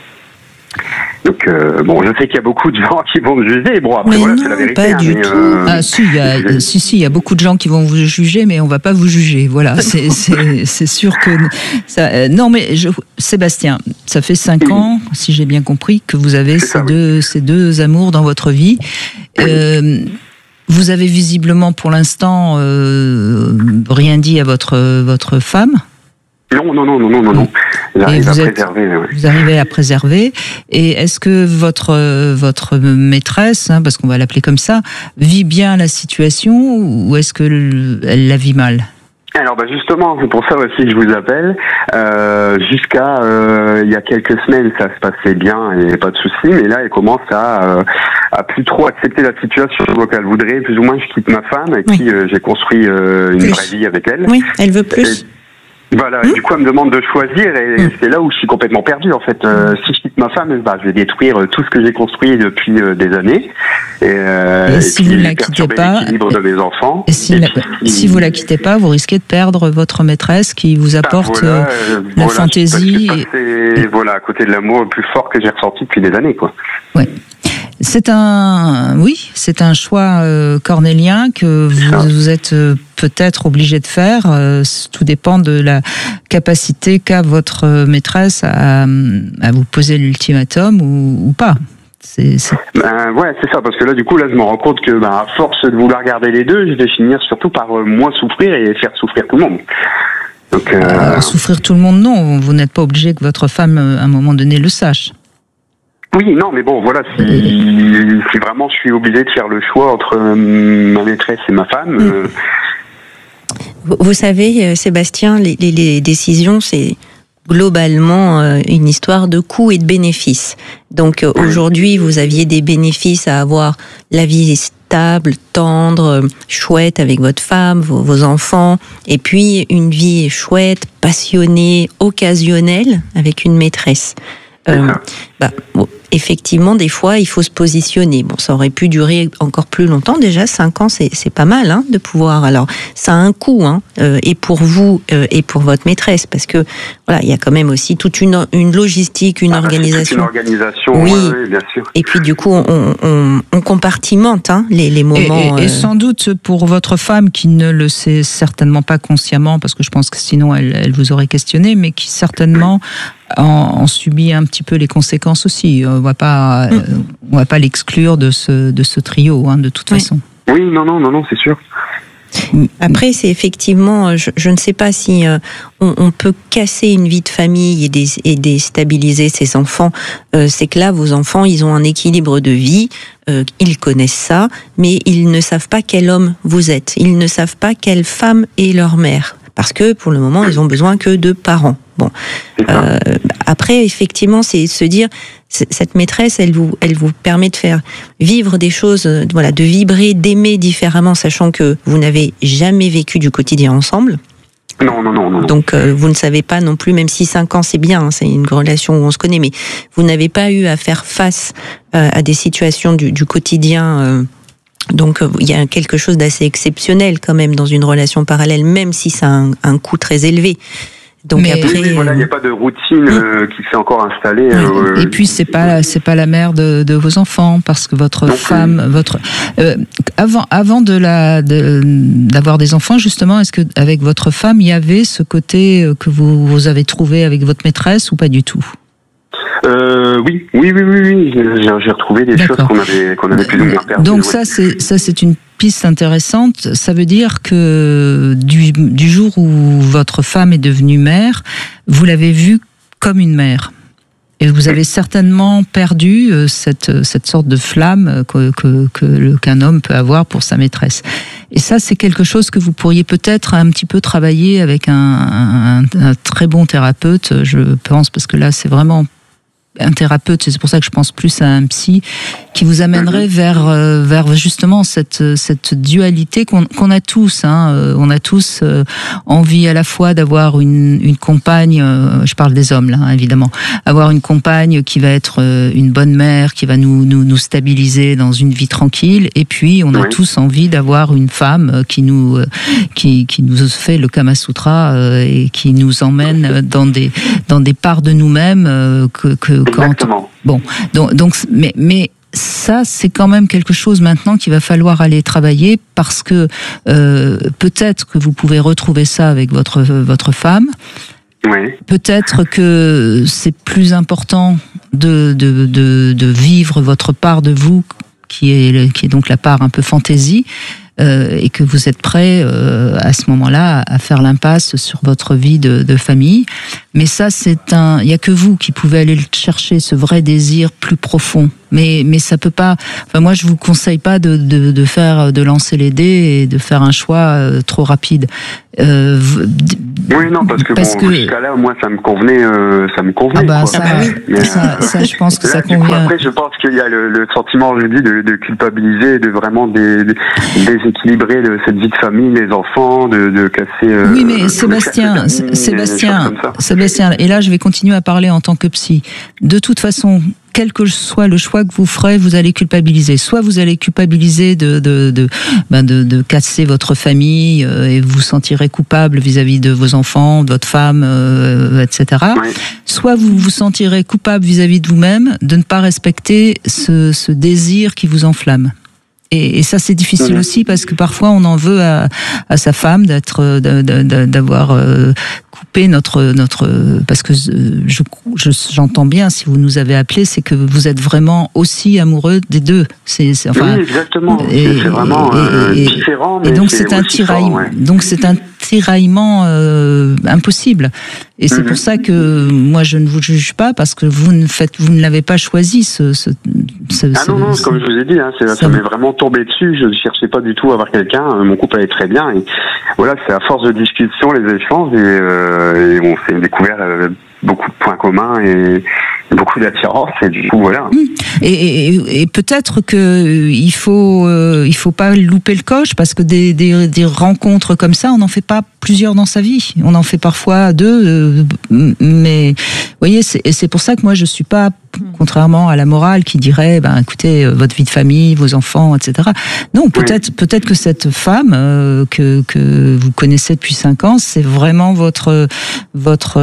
Donc euh, bon, je sais qu'il y a beaucoup de gens qui vont me juger. Bon après mais voilà, non, c'est la vérité. Pas hein, du mais, tout. Euh, ah si, il y a, si, si, il y a beaucoup de gens qui vont vous juger, mais on va pas vous juger. Voilà, c'est, c'est, c'est sûr que ça. Euh, non, mais je, Sébastien, ça fait cinq oui. ans, si j'ai bien compris, que vous avez ces ça, deux, oui. ces deux amours dans votre vie. Oui. Euh, vous avez visiblement, pour l'instant, euh, rien dit à votre votre femme. Non, non, non, non, non, non, non. J'arrive à êtes, préserver. Ouais. Vous arrivez à préserver. Et est-ce que votre votre maîtresse, hein, parce qu'on va l'appeler comme ça, vit bien la situation ou est-ce que elle la vit mal? Alors bah justement, c'est pour ça aussi que je vous appelle. Euh, jusqu'à euh, il y a quelques semaines, ça se passait bien et pas de souci, mais là, elle commence à euh, à plus trop accepter la situation. Donc elle voudrait plus ou moins que je quitte ma femme, avec oui. qui euh, j'ai construit euh, une plus. vraie vie avec elle. Oui, elle veut plus. Et, Voilà, mmh. du coup, elle me demande de choisir et mmh. c'est là où je suis complètement perdu, en fait. Euh, si je quitte ma femme, bah, je vais détruire tout ce que j'ai construit depuis euh, des années. Et, euh, et, et si puis vous la quittez pas, l'équilibre de mes enfants. Et si, et la, puis, si vous la quittez pas, vous risquez de perdre votre maîtresse qui vous apporte bah, voilà, euh, la voilà, fantaisie. Ça, c'est, voilà, à côté de l'amour le plus fort que j'ai ressenti depuis des années, quoi. Ouais. C'est un, oui, c'est un choix euh, cornélien que vous, vous êtes euh, peut-être obligé de faire. Euh, tout dépend de la capacité qu'a votre maîtresse à, à vous poser l'ultimatum ou, ou pas. C'est, c'est... Ben, ouais, c'est ça, parce que là, du coup, là, je me rends compte que, ben, à force de vouloir garder les deux, je vais finir surtout par euh, moins souffrir et faire souffrir tout le monde. Donc, euh... Euh, souffrir tout le monde, non. Vous n'êtes pas obligé que votre femme, à un moment donné, le sache. Oui, non, mais bon, voilà, si, si vraiment je suis obligé de faire le choix entre euh, ma maîtresse et ma femme. Euh... Vous, vous savez, Sébastien, les, les, les décisions, c'est globalement euh, une histoire de coûts et de bénéfices. Donc euh, aujourd'hui, vous aviez des bénéfices à avoir la vie stable, tendre, chouette avec votre femme, vos, vos enfants, et puis une vie chouette, passionnée, occasionnelle avec une maîtresse. Euh, bah, bon, effectivement, des fois, il faut se positionner. Bon, ça aurait pu durer encore plus longtemps. Déjà, cinq ans, c'est, c'est pas mal, hein, de pouvoir. Alors, ça a un coût, hein, euh, et pour vous euh, et pour votre maîtresse, parce que voilà, il y a quand même aussi toute une une logistique, une ah, organisation. Toute une organisation, oui. Ouais, ouais, bien sûr. Et puis, du coup, on, on, on compartimente hein, les, les moments. Et, et, et euh... sans doute pour votre femme qui ne le sait certainement pas consciemment, parce que je pense que sinon elle, elle vous aurait questionné, mais qui certainement en, en subit un petit peu les conséquences aussi. On va pas, mmh. euh, on va pas l'exclure de ce de ce trio, hein, de toute oui. façon. Oui, non, non, non, non, c'est sûr. Après, c'est effectivement, je, je ne sais pas si euh, on, on peut casser une vie de famille et, des, et déstabiliser ses enfants. Euh, c'est que là, vos enfants, ils ont un équilibre de vie, euh, ils connaissent ça, mais ils ne savent pas quel homme vous êtes. Ils ne savent pas quelle femme est leur mère. Parce que pour le moment, ils ont besoin que de parents. Bon, euh, après, effectivement, c'est se dire, cette maîtresse, elle vous, elle vous permet de faire vivre des choses, voilà, de vibrer, d'aimer différemment, sachant que vous n'avez jamais vécu du quotidien ensemble. Non, non, non, non. Donc, euh, vous ne savez pas non plus, même si cinq ans, c'est bien, hein, c'est une relation où on se connaît, mais vous n'avez pas eu à faire face euh, à des situations du, du quotidien. Euh, Donc il y a quelque chose d'assez exceptionnel quand même dans une relation parallèle, même si ça a un, un coût très élevé. Donc mais après, oui, voilà, il n'y a pas de routine euh, qui s'est encore installée. Euh, et puis c'est pas c'est pas la mère de, de vos enfants parce que votre donc, femme, oui. votre euh, avant avant de la de, d'avoir des enfants justement, est-ce que avec votre femme il y avait ce côté que vous, vous avez trouvé avec votre maîtresse ou pas du tout? Euh, oui, oui, oui, oui, oui. J'ai, j'ai retrouvé des D'accord. choses qu'on avait, qu'on avait plus ou moins perdues. Donc ouais. ça, c'est ça, c'est une piste intéressante. Ça veut dire que du, du jour où votre femme est devenue mère, vous l'avez vue comme une mère. Et vous avez certainement perdu cette, cette sorte de flamme que, que, que, qu'un homme peut avoir pour sa maîtresse. Et ça, c'est quelque chose que vous pourriez peut-être un petit peu travailler avec un, un, un très bon thérapeute, je pense, parce que là, c'est vraiment un thérapeute, c'est pour ça que je pense plus à un psy, qui vous amènerait vers euh, vers justement cette cette dualité qu'on qu'on a tous, hein. On a tous euh, envie à la fois d'avoir une une compagne, euh, je parle des hommes là, hein, évidemment, avoir une compagne qui va être euh, une bonne mère, qui va nous nous nous stabiliser dans une vie tranquille, et puis on a oui. tous envie d'avoir une femme qui nous euh, qui qui nous fait le Kama Sutra euh, et qui nous emmène dans des dans des parts de nous-mêmes euh, que que Exactement. Quand, bon, donc, donc, mais, mais ça, c'est quand même quelque chose maintenant qu'il va falloir aller travailler parce que euh, peut-être que vous pouvez retrouver ça avec votre votre femme. Oui. Peut-être que c'est plus important de de de, de vivre votre part de vous qui est qui est donc la part un peu fantaisie. euh, et que vous êtes prêt euh, à ce moment-là à faire l'impasse sur votre vie de, de famille. Mais ça, c'est un, il y a que vous qui pouvez aller le chercher, ce vrai désir plus profond. Mais mais ça peut pas. Enfin, moi, je vous conseille pas de de, de faire, de lancer les dés et de faire un choix euh, trop rapide. Euh, oui, non, parce que parce bon, que... jusqu'à là, moi, ça me convenait, euh, ça me convenait. Ah bah quoi. ça, Mais, ça, ça, je pense que là, ça du coup, convient. après, je pense qu'il y a le, le sentiment, je dis, de, de culpabiliser, de vraiment dé, de, déséquilibrer le, cette vie de famille, les enfants, de, de casser. Euh, oui, mais Sébastien, Sébastien, Sébastien, et là, je vais continuer à parler en tant que psy. De toute façon, quel que soit le choix que vous ferez, vous allez culpabiliser. Soit vous allez culpabiliser de de de ben de, de casser votre famille euh, et vous vous sentirez coupable vis-à-vis de vos enfants, de votre femme, euh, et cetera. Ouais. Soit vous vous sentirez coupable vis-à-vis de vous-même de ne pas respecter ce, ce désir qui vous enflamme. Et, et ça, c'est difficile mmh. aussi parce que parfois on en veut à, à sa femme d'être, d'avoir euh, coupé notre notre parce que je, je j'entends bien si vous nous avez appelé, c'est que vous êtes vraiment aussi amoureux des deux. C'est, c'est enfin. Oui, exactement. Et, c'est, c'est vraiment euh, et, différent. Mais et donc c'est, c'est un tiraillement. Ouais. Donc c'est un tiraillement euh, impossible. Et c'est mmh. pour ça que moi je ne vous juge pas parce que vous ne faites, vous ne l'avez pas choisi ce. ce, ce ah non non, ce, comme je vous ai dit, hein, c'est, ça m'est vraiment tombé dessus. Je ne cherchais pas du tout à avoir quelqu'un. Mon couple allait très bien. Et voilà, c'est à force de discussion, les échanges, et, euh, et on s'est découvert euh, beaucoup de points communs et beaucoup d'attirance. Et du coup, voilà. Et, et, et peut-être que il faut, euh, il faut pas louper le coche parce que des, des, des rencontres comme ça, on n'en fait pas plusieurs dans sa vie. On en fait parfois deux, euh, mais vous voyez, c'est, c'est pour ça que moi je suis pas, contrairement à la morale qui dirait, ben écoutez, votre vie de famille, vos enfants, et cetera. Non, peut-être, oui. peut-être que cette femme euh, que que vous connaissez depuis cinq ans, c'est vraiment votre votre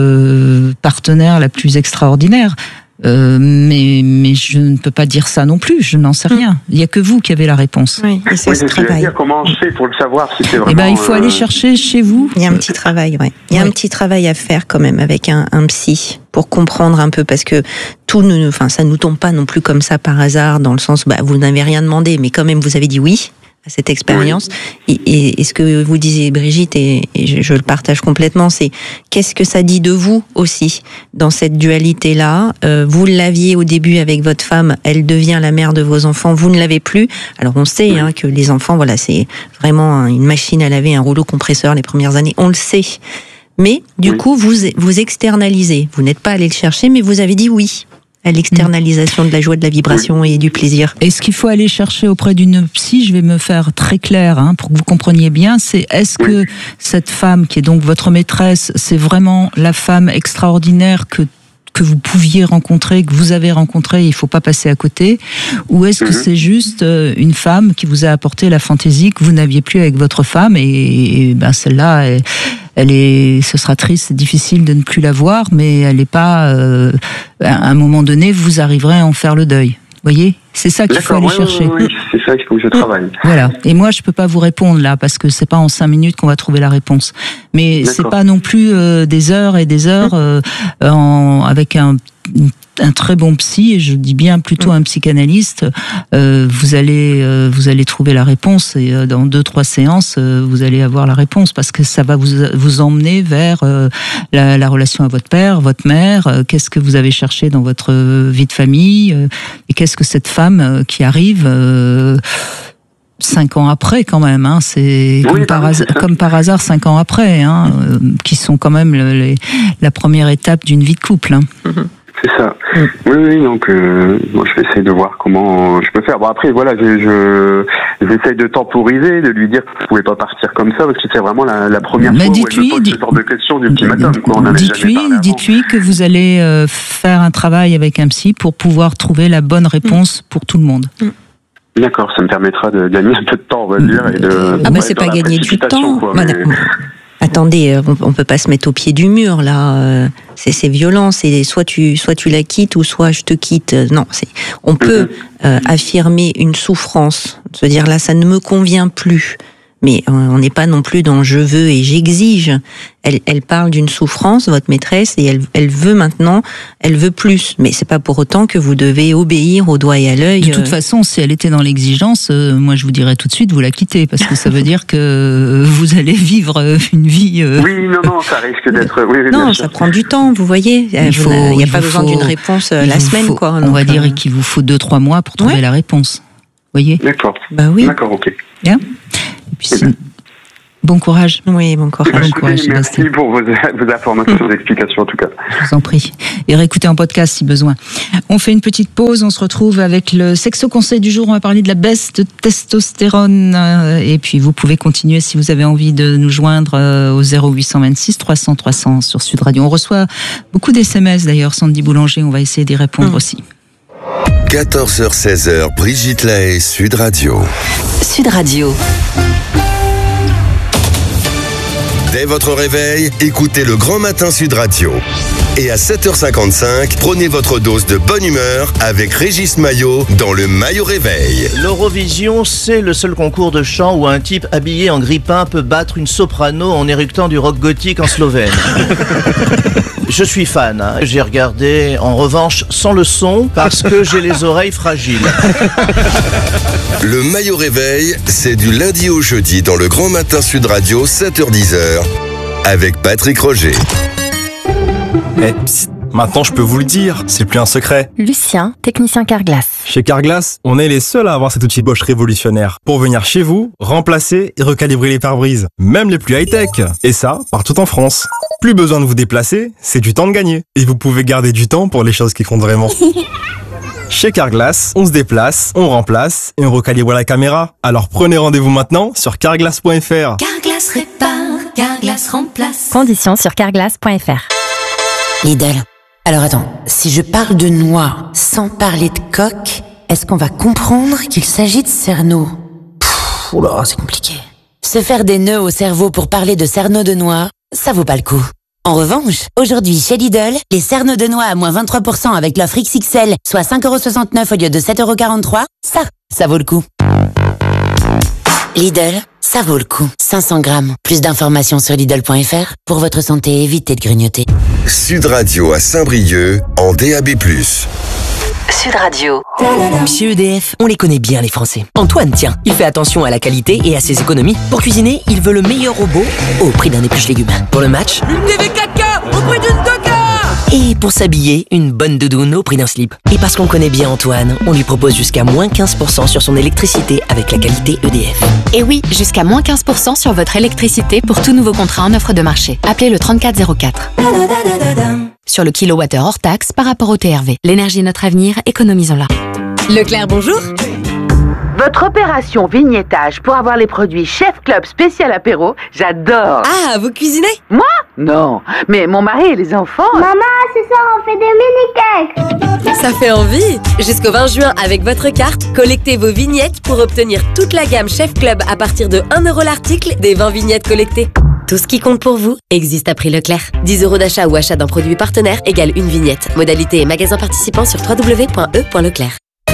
euh, partenaire la plus extraordinaire. Euh, mais mais je ne peux pas dire ça non plus, je n'en sais rien. Il y a que vous qui avez la réponse. Oui, et c'est oui, ce travail. Dire, comment je fais pour le savoir si c'est vraiment. Eh ben, il faut euh... aller chercher chez vous. Il y a un petit travail, ouais. Il y a ouais. un petit travail à faire quand même avec un, un psy pour comprendre un peu, parce que tout ne, enfin, ça nous tombe pas non plus comme ça par hasard, dans le sens, bah, vous n'avez rien demandé, mais quand même vous avez dit oui à cette expérience. Oui. Et, et, et ce que vous disiez, Brigitte, et, et je, je le partage complètement, c'est qu'est-ce que ça dit de vous aussi dans cette dualité-là. Euh, vous l'aviez au début avec votre femme, elle devient la mère de vos enfants, vous ne l'avez plus. Alors on sait oui. hein, que les enfants, voilà, c'est vraiment une machine à laver, un rouleau compresseur les premières années, on le sait. Mais du oui. coup, vous vous externalisez. Vous n'êtes pas allé le chercher, mais vous avez dit oui à l'externalisation de la joie, de la vibration oui. et du plaisir. Et ce qu'il faut aller chercher auprès d'une psy, je vais me faire très clair hein, pour que vous compreniez bien, c'est est-ce oui. que cette femme qui est donc votre maîtresse, c'est vraiment la femme extraordinaire que que vous pouviez rencontrer, que vous avez rencontré, il faut pas passer à côté, ou est-ce que mmh. c'est juste une femme qui vous a apporté la fantaisie que vous n'aviez plus avec votre femme, et, et ben celle-là, elle, elle est, ce sera triste, c'est difficile de ne plus la voir, mais elle n'est pas, euh, à un moment donné, vous arriverez à en faire le deuil. Vous voyez, c'est ça qu'il D'accord, faut aller oui, chercher. Oui, oui, c'est ça qu'il faut que je travaille. Voilà. Et moi, je peux pas vous répondre là parce que c'est pas en cinq minutes qu'on va trouver la réponse. Mais D'accord. c'est pas non plus euh, des heures et des heures euh, en, avec un un très bon psy, et je dis bien plutôt un psychanalyste, euh, vous allez euh, vous allez trouver la réponse, et euh, dans deux trois séances euh, vous allez avoir la réponse, parce que ça va vous vous emmener vers euh, la, la relation à votre père, votre mère, euh, qu'est-ce que vous avez cherché dans votre vie de famille, euh, et qu'est-ce que cette femme euh, qui arrive euh, cinq ans après quand même, hein, c'est oui, comme, par hasard, comme par hasard cinq ans après, hein, euh, qui sont quand même le, les, la première étape d'une vie de couple. Hein. Mm-hmm. C'est ça. Mm. Oui, oui, donc euh, moi je vais essayer de voir comment je peux faire. Bon après voilà, je, je j'essaye de temporiser, de lui dire que vous pouvez pas partir comme ça, parce que c'est vraiment la, la première Mais fois dites-lui, où elle me pose ce genre de questions du petit matin. Dites-lui, dites-lui que vous allez euh, faire un travail avec un psy pour pouvoir trouver la bonne réponse mm. pour tout le monde. Mm. D'accord, ça me permettra de gagner un peu de temps, on va dire. Et de, ah bah c'est pas gagner du temps. Quoi, mais... Attendez, on, on peut pas se mettre au pied du mur là. C'est, c'est violent. C'est soit tu, soit tu la quittes ou soit je te quitte. Non, c'est. On peut mm-hmm. euh, affirmer une souffrance, se dire là, ça ne me convient plus. Mais on n'est pas non plus dans je veux et j'exige. Elle, elle parle d'une souffrance, votre maîtresse, et elle, elle veut maintenant, elle veut plus. Mais c'est pas pour autant que vous devez obéir au doigt et à l'œil. De toute façon, si elle était dans l'exigence, euh, moi je vous dirais tout de suite, vous la quittez, parce que ça veut dire que vous allez vivre une vie. Euh... Oui, non, non, ça risque d'être. Oui, oui, non, ça prend du temps, vous voyez. Il faut, il n'y a pas besoin faut, d'une réponse la semaine, faut, quoi. On donc, va dire euh... qu'il vous faut deux, trois mois pour trouver ouais. la réponse. Voyez. D'accord. Bah oui. D'accord, ok. Bien. Et puis, c'est... Bon courage. Oui, bon courage. Bah, bon courage merci Bastien. Pour vos, vos informations, vos explications en tout cas. Je vous en prie. Et réécoutez en podcast si besoin. On fait une petite pause, on se retrouve avec le Sexo Conseil du jour. On va parler de la baisse de testostérone. Et puis vous pouvez continuer si vous avez envie de nous joindre au zéro huit cent vingt-six trois cents trois cents sur Sud Radio. On reçoit beaucoup d'S M S d'ailleurs, Sandy Boulanger, on va essayer d'y répondre mmh. aussi. quatorze heures seize heures, Brigitte Lahaie, Sud Radio. Sud Radio. Dès votre réveil, écoutez le Grand Matin Sud Radio. Et à sept heures cinquante-cinq, prenez votre dose de bonne humeur avec Régis Maillot dans le Maillot Réveil. L'Eurovision, c'est le seul concours de chant où un type habillé en grippin peut battre une soprano en éructant du rock gothique en slovène. Je suis fan, hein. J'ai regardé en revanche sans le son parce que j'ai les oreilles fragiles. Le Maillot Réveil, c'est du lundi au jeudi dans le Grand Matin Sud Radio, sept heures dix avec Patrick Roger. Eh, psst, maintenant je peux vous le dire, c'est plus un secret. Lucien, technicien Carglass. Chez Carglass, on est les seuls à avoir cet outil Bosch révolutionnaire pour venir chez vous, remplacer et recalibrer les pare-brises, même les plus high-tech. Et ça, partout en France. Plus besoin de vous déplacer, c'est du temps de gagner. Et vous pouvez garder du temps pour les choses qui comptent vraiment. Chez Carglass, on se déplace, on remplace et on recalibre la caméra. Alors prenez rendez-vous maintenant sur carglass point f r. Carglass répare, Carglass remplace. Conditions sur carglass point f r. Lidl. Alors attends, si je parle de noix sans parler de coque, est-ce qu'on va comprendre qu'il s'agit de cerneau? Pfff, oula, c'est compliqué. Se faire des nœuds au cerveau pour parler de cerneau de noix, ça vaut pas le coup. En revanche, aujourd'hui chez Lidl, les cerneaux de noix à moins vingt-trois pour cent avec l'offre X X L, soit cinq euros soixante-neuf au lieu de sept euros quarante-trois, ça, ça vaut le coup. Lidl, ça vaut le coup. cinq cents grammes. Plus d'informations sur Lidl point f r. Pour votre santé, évitez de grignoter. Sud Radio à Saint-Brieuc, en D A B plus. Sud Radio. Chez E D F, on les connaît bien les Français. Antoine, tiens, il fait attention à la qualité et à ses économies. Pour cuisiner, il veut le meilleur robot au prix d'un épluche légumes. Pour le match, une T V quatre K au prix d'une Coca. Et pour s'habiller, une bonne doudoune au prix d'un slip. Et parce qu'on connaît bien Antoine, on lui propose jusqu'à moins quinze pour cent sur son électricité avec la qualité E D F. Et oui, jusqu'à moins quinze pour cent sur votre électricité pour tout nouveau contrat en offre de marché. Appelez le trente-quatre zéro quatre. Sur le kilowattheure hors taxe par rapport au T R V. L'énergie est notre avenir, économisons-la. Leclerc, bonjour. Votre opération vignettage pour avoir les produits Chef Club spécial apéro, j'adore. Ah, vous cuisinez? Moi? Non, mais mon mari et les enfants... Maman, ce soir on fait des mini-cakes. Ça fait envie. Jusqu'au vingt juin, avec votre carte, collectez vos vignettes pour obtenir toute la gamme Chef Club à partir de un euro l'article des vingt vignettes collectées. Tout ce qui compte pour vous existe à prix Leclerc. dix euros d'achat ou achat d'un produit partenaire égale une vignette. Modalité et magasin participant sur w w w point e point leclerc.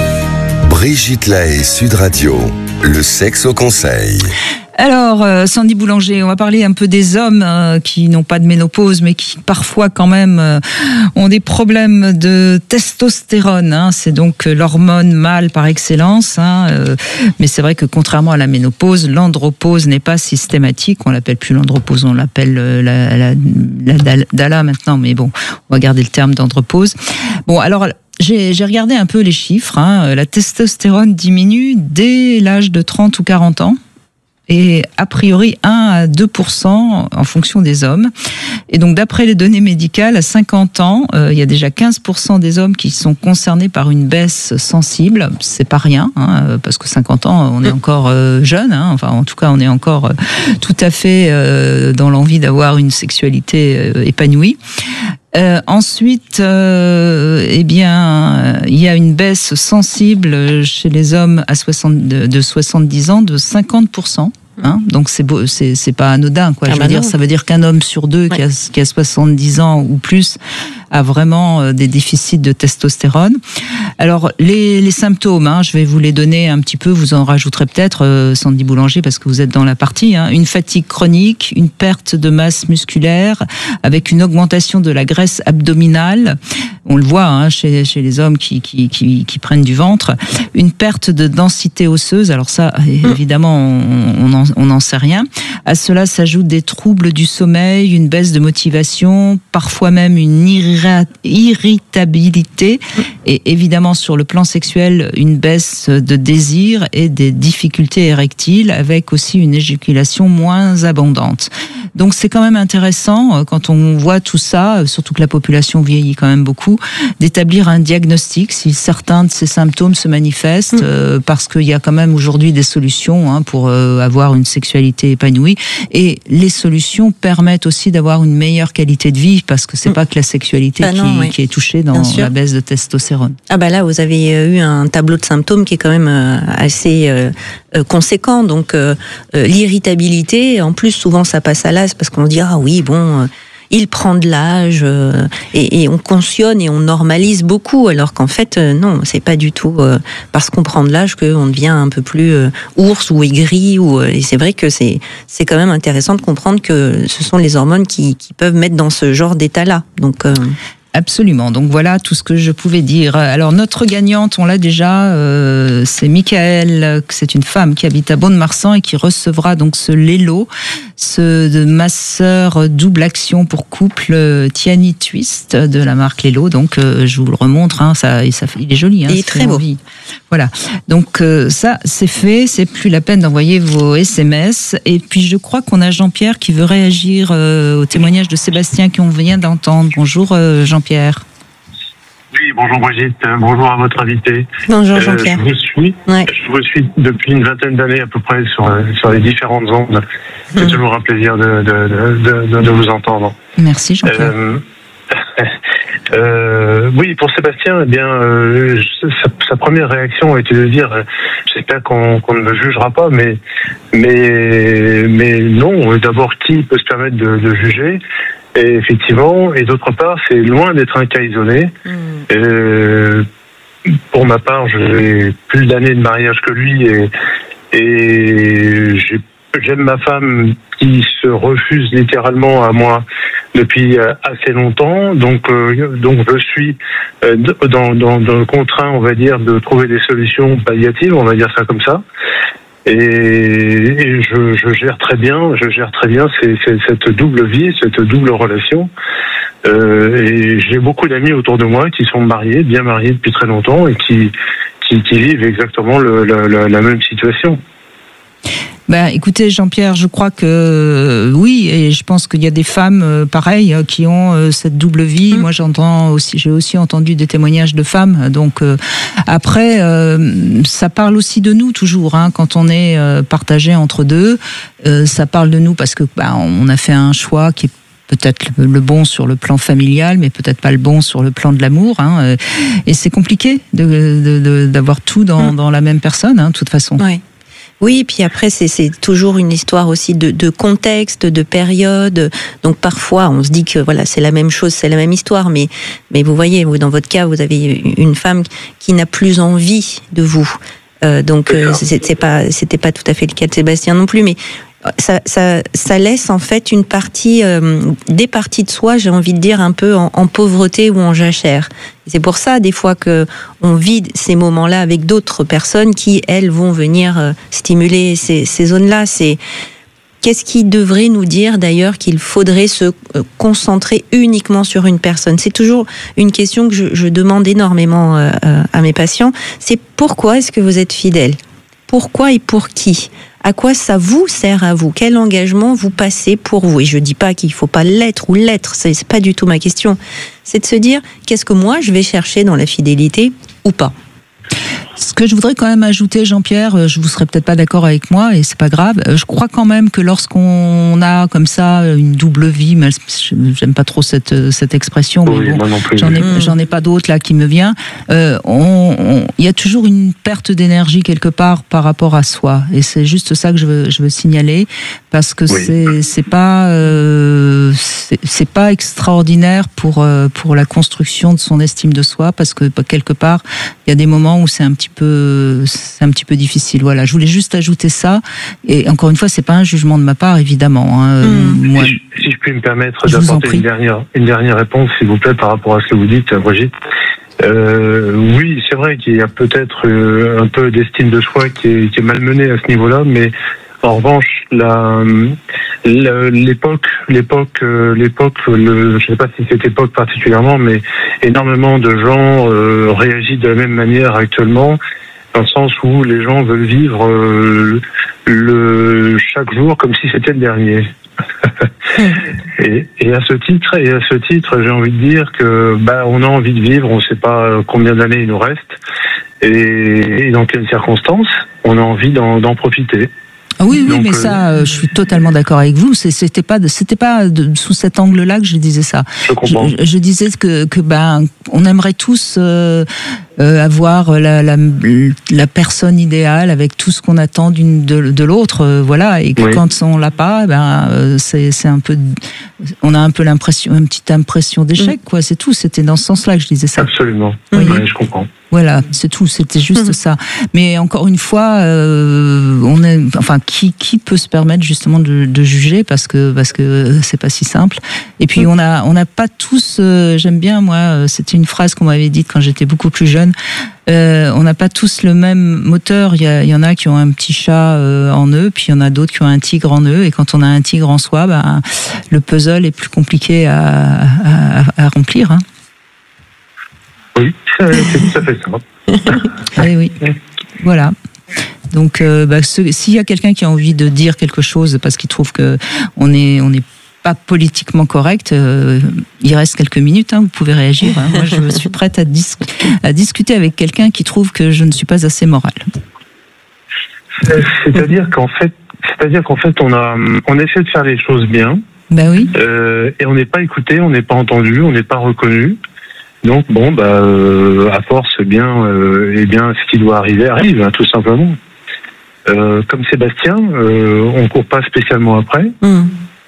Brigitte Lahaie, Sud Radio, le sexe au conseil. Alors, euh, Sandy Boulanger, on va parler un peu des hommes euh, qui n'ont pas de ménopause, mais qui parfois quand même euh, ont des problèmes de testostérone. Hein. C'est donc euh, l'hormone mâle par excellence. Hein, euh, mais c'est vrai que contrairement à la ménopause, l'andropause n'est pas systématique. On l'appelle plus l'andropause, on l'appelle euh, la, la, la D A L A maintenant. Mais bon, on va garder le terme d'andropause. Bon, alors... J'ai, j'ai regardé un peu les chiffres. Hein. La testostérone diminue dès l'âge de trente ou quarante ans. Et a priori un à deux pour cent en fonction des hommes. Et donc d'après les données médicales, à cinquante ans, euh, il y a déjà quinze pour cent des hommes qui sont concernés par une baisse sensible. C'est pas rien, hein, parce que cinquante ans, on est encore euh, jeune. Hein, enfin, en tout cas, on est encore euh, tout à fait euh, dans l'envie d'avoir une sexualité euh, épanouie. Euh, ensuite, euh, eh bien, il y a une baisse sensible chez les hommes à soixante, de, de soixante-dix ans de cinquante pour cent. Hein, donc c'est beau, c'est c'est pas anodin quoi. Ah je veux bah dire, non. Ça veut dire qu'un homme sur deux ouais. qui a qui a soixante-dix ans ou plus a vraiment des déficits de testostérone. Alors les, les symptômes, hein, je vais vous les donner un petit peu, vous en rajouterez peut-être, euh, Sandy Boulanger, parce que vous êtes dans la partie. Hein. Une fatigue chronique, une perte de masse musculaire, avec une augmentation de la graisse abdominale. On le voit hein, chez, chez les hommes qui, qui, qui, qui prennent du ventre. Une perte de densité osseuse. Alors ça, évidemment, on n'en sait rien. À cela s'ajoutent des troubles du sommeil, une baisse de motivation, parfois même une irra- irritabilité. Et évidemment, sur le plan sexuel, une baisse de désir et des difficultés érectiles, avec aussi une éjaculation moins abondante. Donc c'est quand même intéressant, quand on voit tout ça, surtout que la population vieillit quand même beaucoup, d'établir un diagnostic si certains de ces symptômes se manifestent, mmh. euh, parce qu'il y a quand même aujourd'hui des solutions hein, pour euh, avoir une sexualité épanouie. Et les solutions permettent aussi d'avoir une meilleure qualité de vie, parce que c'est mmh. pas que la sexualité bah non, qui, oui. qui est touchée dans la baisse de testostérone. Ah bah là, vous avez eu un tableau de symptômes qui est quand même euh, assez euh, conséquent. Donc euh, euh, l'irritabilité, en plus souvent ça passe à l'as parce qu'on dit ah oui bon. Euh, il prend de l'âge euh, et, et on cautionne et on normalise beaucoup, alors qu'en fait euh, non, c'est pas du tout euh, parce qu'on prend de l'âge qu'on devient un peu plus euh, ours ou aigri. Ou, euh, et c'est vrai que c'est, c'est quand même intéressant de comprendre que ce sont les hormones qui, qui peuvent mettre dans ce genre d'état-là. Donc... Euh... Absolument. Donc voilà tout ce que je pouvais dire. Alors notre gagnante, on l'a déjà, euh, c'est Michael, c'est une femme qui habite à Bonne-Marsan et qui recevra donc ce Lelo, ce de masseur double action pour couple Tiani Twist de la marque Lelo. Donc euh, je vous le remontre, hein, ça, ça, il est joli. Hein, il est très beau. Envie. Voilà. Donc euh, ça c'est fait, c'est plus la peine d'envoyer vos S M S. Et puis je crois qu'on a Jean-Pierre qui veut réagir euh, au témoignage de Sébastien qu'on vient d'entendre. Bonjour euh, Jean-Pierre. Pierre. Oui, bonjour Brigitte, bonjour à votre invité. Bonjour Jean-Pierre. Euh, je vous suis, ouais. je vous suis depuis une vingtaine d'années à peu près sur, sur les différentes ondes. C'est mmh. toujours un plaisir de, de, de, de, de vous entendre. Merci Jean-Pierre. Euh, euh, oui, pour Sébastien, eh bien, euh, sa, sa première réaction a été de dire, euh, j'espère qu'on, qu'on ne me jugera pas, mais, mais, mais non. D'abord, qui peut se permettre de, de juger? Et effectivement, et d'autre part, c'est loin d'être un cas isolé. Mmh. Euh, pour ma part, j'ai plus d'années de mariage que lui, et, et j'ai, j'aime ma femme qui se refuse littéralement à moi depuis assez longtemps. Donc, euh, donc je suis euh, dans, dans, dans le contraint, on va dire, de trouver des solutions palliatives, on va dire ça comme ça. Et, et je, je gère très bien, je gère très bien c'est, c'est, cette double vie, cette double relation. Euh, et j'ai beaucoup d'amis autour de moi qui sont mariés, bien mariés depuis très longtemps, et qui qui, qui vivent exactement le, la, la, la même situation. Ben, écoutez, Jean-Pierre, je crois que euh, oui, et je pense qu'il y a des femmes euh, pareilles euh, qui ont euh, cette double vie. Mmh. Moi, j'entends aussi, j'ai aussi entendu des témoignages de femmes. Donc euh, après, euh, ça parle aussi de nous toujours, hein, quand on est euh, partagé entre deux. Euh, ça parle de nous parce que ben, on a fait un choix qui est peut-être le bon sur le plan familial, mais peut-être pas le bon sur le plan de l'amour. Hein. Et c'est compliqué de, de, de, d'avoir tout dans, mmh. dans la même personne, hein, de toute façon. Oui. Oui, et puis après, c'est, c'est toujours une histoire aussi de, de contexte, de période. Donc parfois, on se dit que voilà, c'est la même chose, c'est la même histoire. Mais, mais vous voyez, vous, dans votre cas, vous avez une femme qui n'a plus envie de vous. Euh, donc euh, c'est, c'est pas, c'était pas tout à fait le cas de Sébastien non plus. Mais ça, ça, ça laisse en fait une partie, euh, des parties de soi, j'ai envie de dire, un peu en, en pauvreté ou en jachère. Et c'est pour ça, des fois, que on vit ces moments-là avec d'autres personnes qui, elles, vont venir euh, stimuler ces, ces zones-là. C'est qu'est-ce qui devrait nous dire, d'ailleurs, qu'il faudrait se euh, concentrer uniquement sur une personne? C'est toujours une question que je, je demande énormément euh, à mes patients. C'est pourquoi est-ce que vous êtes fidèle? Pourquoi et pour qui? À quoi ça vous sert à vous? Quel engagement vous passez pour vous? Et je dis pas qu'il faut pas l'être ou l'être, c'est, c'est pas du tout ma question. C'est de se dire, qu'est-ce que moi je vais chercher dans la fidélité ou pas? Ce que je voudrais quand même ajouter, Jean-Pierre, je vous serais peut-être pas d'accord avec moi et c'est pas grave. Je crois quand même que lorsqu'on a comme ça une double vie, mais j'aime pas trop cette cette expression, oui, mais bon, plus, j'en ai oui. j'en ai pas d'autre là qui me vient. Euh, on, on, il y a toujours une perte d'énergie quelque part par rapport à soi et c'est juste ça que je veux je veux signaler parce que oui. c'est c'est pas euh, c'est, c'est pas extraordinaire pour euh, pour la construction de son estime de soi parce que quelque part il y a des moments où c'est un petit peu, c'est un petit peu difficile. Voilà, je voulais juste ajouter ça. Et encore une fois, c'est pas un jugement de ma part, évidemment. Hein. Mmh. Moi, si, je, si je puis me permettre d'apporter une dernière, une dernière réponse, s'il vous plaît, par rapport à ce que vous dites, Brigitte. Euh, oui, c'est vrai qu'il y a peut-être euh, un peu d'estime de soi qui est, qui est malmenée à ce niveau-là, mais en revanche, la, la, l'époque, l'époque, euh, l'époque, le, je ne sais pas si cette époque particulièrement, mais énormément de gens euh, réagissent de la même manière actuellement, dans le sens où les gens veulent vivre euh, le chaque jour comme si c'était le dernier. et, et à ce titre, et à ce titre, j'ai envie de dire que bah on a envie de vivre, on ne sait pas combien d'années il nous reste et, et dans quelles circonstances, on a envie d'en, d'en profiter. Ah oui, oui, Donc, mais ça, euh, je suis totalement d'accord avec vous. C'est, c'était pas, de, c'était pas de, sous cet angle-là que je disais ça. Je comprends. Je, je disais que, que ben, on aimerait tous euh, euh, avoir la, la, la personne idéale avec tout ce qu'on attend d'une de, de l'autre, euh, voilà. Et que oui. quand on l'a pas, ben, euh, c'est, c'est un peu, on a un peu l'impression, une petite impression d'échec, quoi. C'est tout. C'était dans ce sens-là que je disais ça. Absolument. Oui, oui je comprends. Voilà, c'est tout, c'était juste mmh. ça. Mais encore une fois, euh, on est, enfin, qui qui peut se permettre justement de, de juger parce que parce que c'est pas si simple. Et puis mmh. on a on n'a pas tous. Euh, j'aime bien moi. C'était une phrase qu'on m'avait dite quand j'étais beaucoup plus jeune. Euh, on n'a pas tous le même moteur. Il y, a, il y en a qui ont un petit chat euh, en eux, puis il y en a d'autres qui ont un tigre en eux. Et quand on a un tigre en soi, bah, le puzzle est plus compliqué à, à, à remplir. Hein. Oui, c'est tout à fait ça. Oui, oui. Voilà. Donc, euh, bah, ce, s'il y a quelqu'un qui a envie de dire quelque chose parce qu'il trouve que on est, on n'est pas politiquement correct, euh, il reste quelques minutes. Hein, vous pouvez réagir. Hein. Moi, je suis prête à, dis- à discuter avec quelqu'un qui trouve que je ne suis pas assez morale. C'est-à-dire qu'en fait, c'est-à-dire qu'en fait, on a, on essaie de faire les choses bien. Ben oui. Euh, et on n'est pas écouté, on n'est pas entendu, on n'est pas reconnu. Donc bon, bah, euh, à force, eh bien, euh, eh bien, ce qui doit arriver arrive, hein, tout simplement. Euh, comme Sébastien, euh, on court pas spécialement après. Mmh.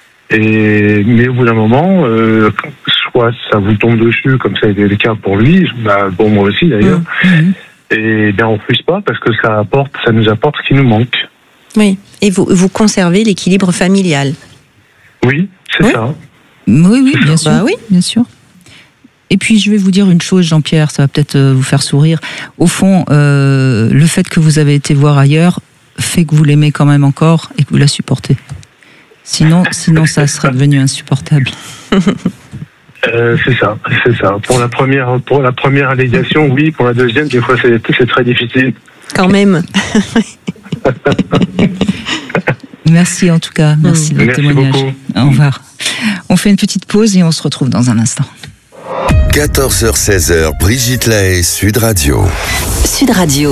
Et mais au bout d'un moment, euh, soit ça vous tombe dessus, comme ça a été le cas pour lui, bah, pour moi aussi d'ailleurs. Mmh. Et bien, on refuse pas parce que ça apporte, ça nous apporte ce qui nous manque. Oui. Et vous, vous conservez l'équilibre familial. Oui, c'est oui. ça. Oui, oui, bien sûr. Bah oui, bien sûr. Et puis, je vais vous dire une chose, Jean-Pierre, ça va peut-être vous faire sourire. Au fond, euh, le fait que vous avez été voir ailleurs fait que vous l'aimez quand même encore et que vous la supportez. Sinon, sinon ça serait devenu insupportable. Euh, c'est ça, c'est ça. Pour la première, pour la première allégation, oui. Pour la deuxième, des fois, c'est, c'est très difficile. Quand même. Merci en tout cas. Merci de votre Merci témoignage. Beaucoup. Au revoir. On fait une petite pause et on se retrouve dans un instant. quatorze heures seize heures, Brigitte Lahaye, Sud Radio. Sud Radio.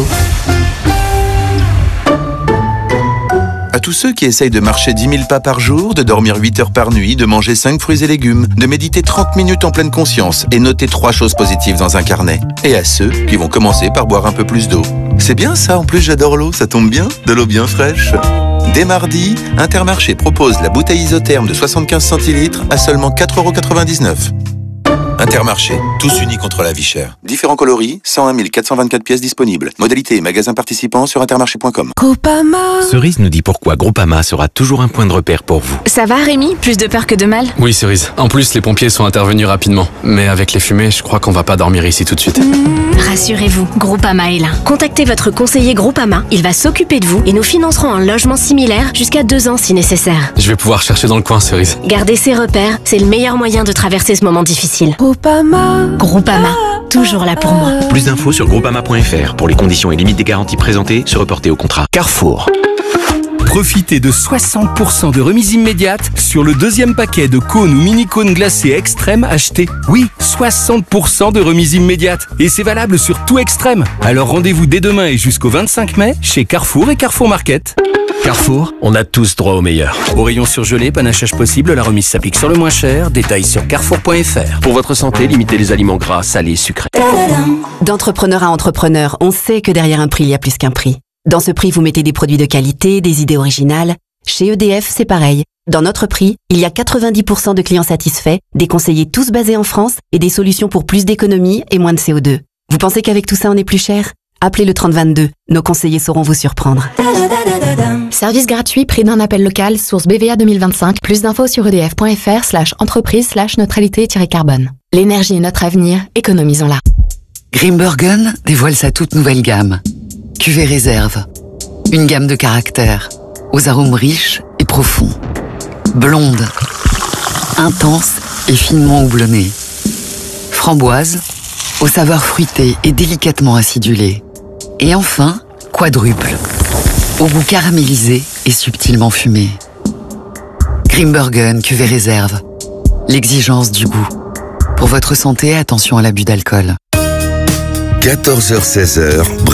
À tous ceux qui essayent de marcher dix mille pas par jour, de dormir huit heures par nuit, de manger cinq fruits et légumes, de méditer trente minutes en pleine conscience et noter trois choses positives dans un carnet. Et à ceux qui vont commencer par boire un peu plus d'eau. C'est bien ça, en plus j'adore l'eau, ça tombe bien, de l'eau bien fraîche. Dès mardi, Intermarché propose la bouteille isotherme de soixante-quinze centilitres à seulement quatre euros quatre-vingt-dix-neuf. Intermarché, tous unis contre la vie chère. Différents coloris, cent un mille quatre cent vingt-quatre pièces disponibles. Modalité et magasins participants sur intermarché point com. Groupama. Cerise nous dit pourquoi Groupama sera toujours un point de repère pour vous. Ça va Rémi? Plus de peur que de mal? Oui Cerise. En plus les pompiers sont intervenus rapidement. Mais avec les fumées, je crois qu'on va pas dormir ici tout de suite. Mmh. Rassurez-vous, Groupama est là. Contactez votre conseiller Groupama, il va s'occuper de vous et nous financerons un logement similaire jusqu'à deux ans si nécessaire. Je vais pouvoir chercher dans le coin Cerise. Garder ses repères, c'est le meilleur moyen de traverser ce moment difficile. Groupama. Groupama, toujours là pour moi. Plus d'infos sur groupama point f r. Pour les conditions et limites des garanties présentées, se reporter au contrat. Carrefour. Profitez de soixante pour cent de remise immédiate sur le deuxième paquet de cônes ou mini-cônes glacés extrêmes achetés. Oui, soixante pour cent de remise immédiate. Et c'est valable sur tout Extrême. Alors rendez-vous dès demain et jusqu'au vingt-cinq mai chez Carrefour et Carrefour Market. Carrefour, on a tous droit au meilleur. Au rayon surgelé, panachage possible, la remise s'applique sur le moins cher. Détails sur carrefour point f r. Pour votre santé, limitez les aliments gras, salés, sucrés. D'entrepreneur à entrepreneur, on sait que derrière un prix, il y a plus qu'un prix. Dans ce prix, vous mettez des produits de qualité, des idées originales. Chez E D F, c'est pareil. Dans notre prix, il y a quatre-vingt-dix pour cent de clients satisfaits, des conseillers tous basés en France et des solutions pour plus d'économie et moins de C O deux. Vous pensez qu'avec tout ça, on est plus cher ? Appelez le trente vingt-deux. Nos conseillers sauront vous surprendre. Service gratuit, prix d'un appel local, source B V A deux mille vingt-cinq. Plus d'infos sur edf point f r slash entreprise slash neutralité-carbone. L'énergie est notre avenir, économisons-la. Grimbergen dévoile sa toute nouvelle gamme. Cuvée réserve. Une gamme de caractères, aux arômes riches et profonds. Blonde, intense et finement houblonnée. Framboise, aux saveurs fruitées et délicatement acidulées. Et enfin, quadruple, au goût caramélisé et subtilement fumé. Grimbergen cuvée réserve. L'exigence du goût. Pour votre santé, attention à l'abus d'alcool. quatorze heures seize heures,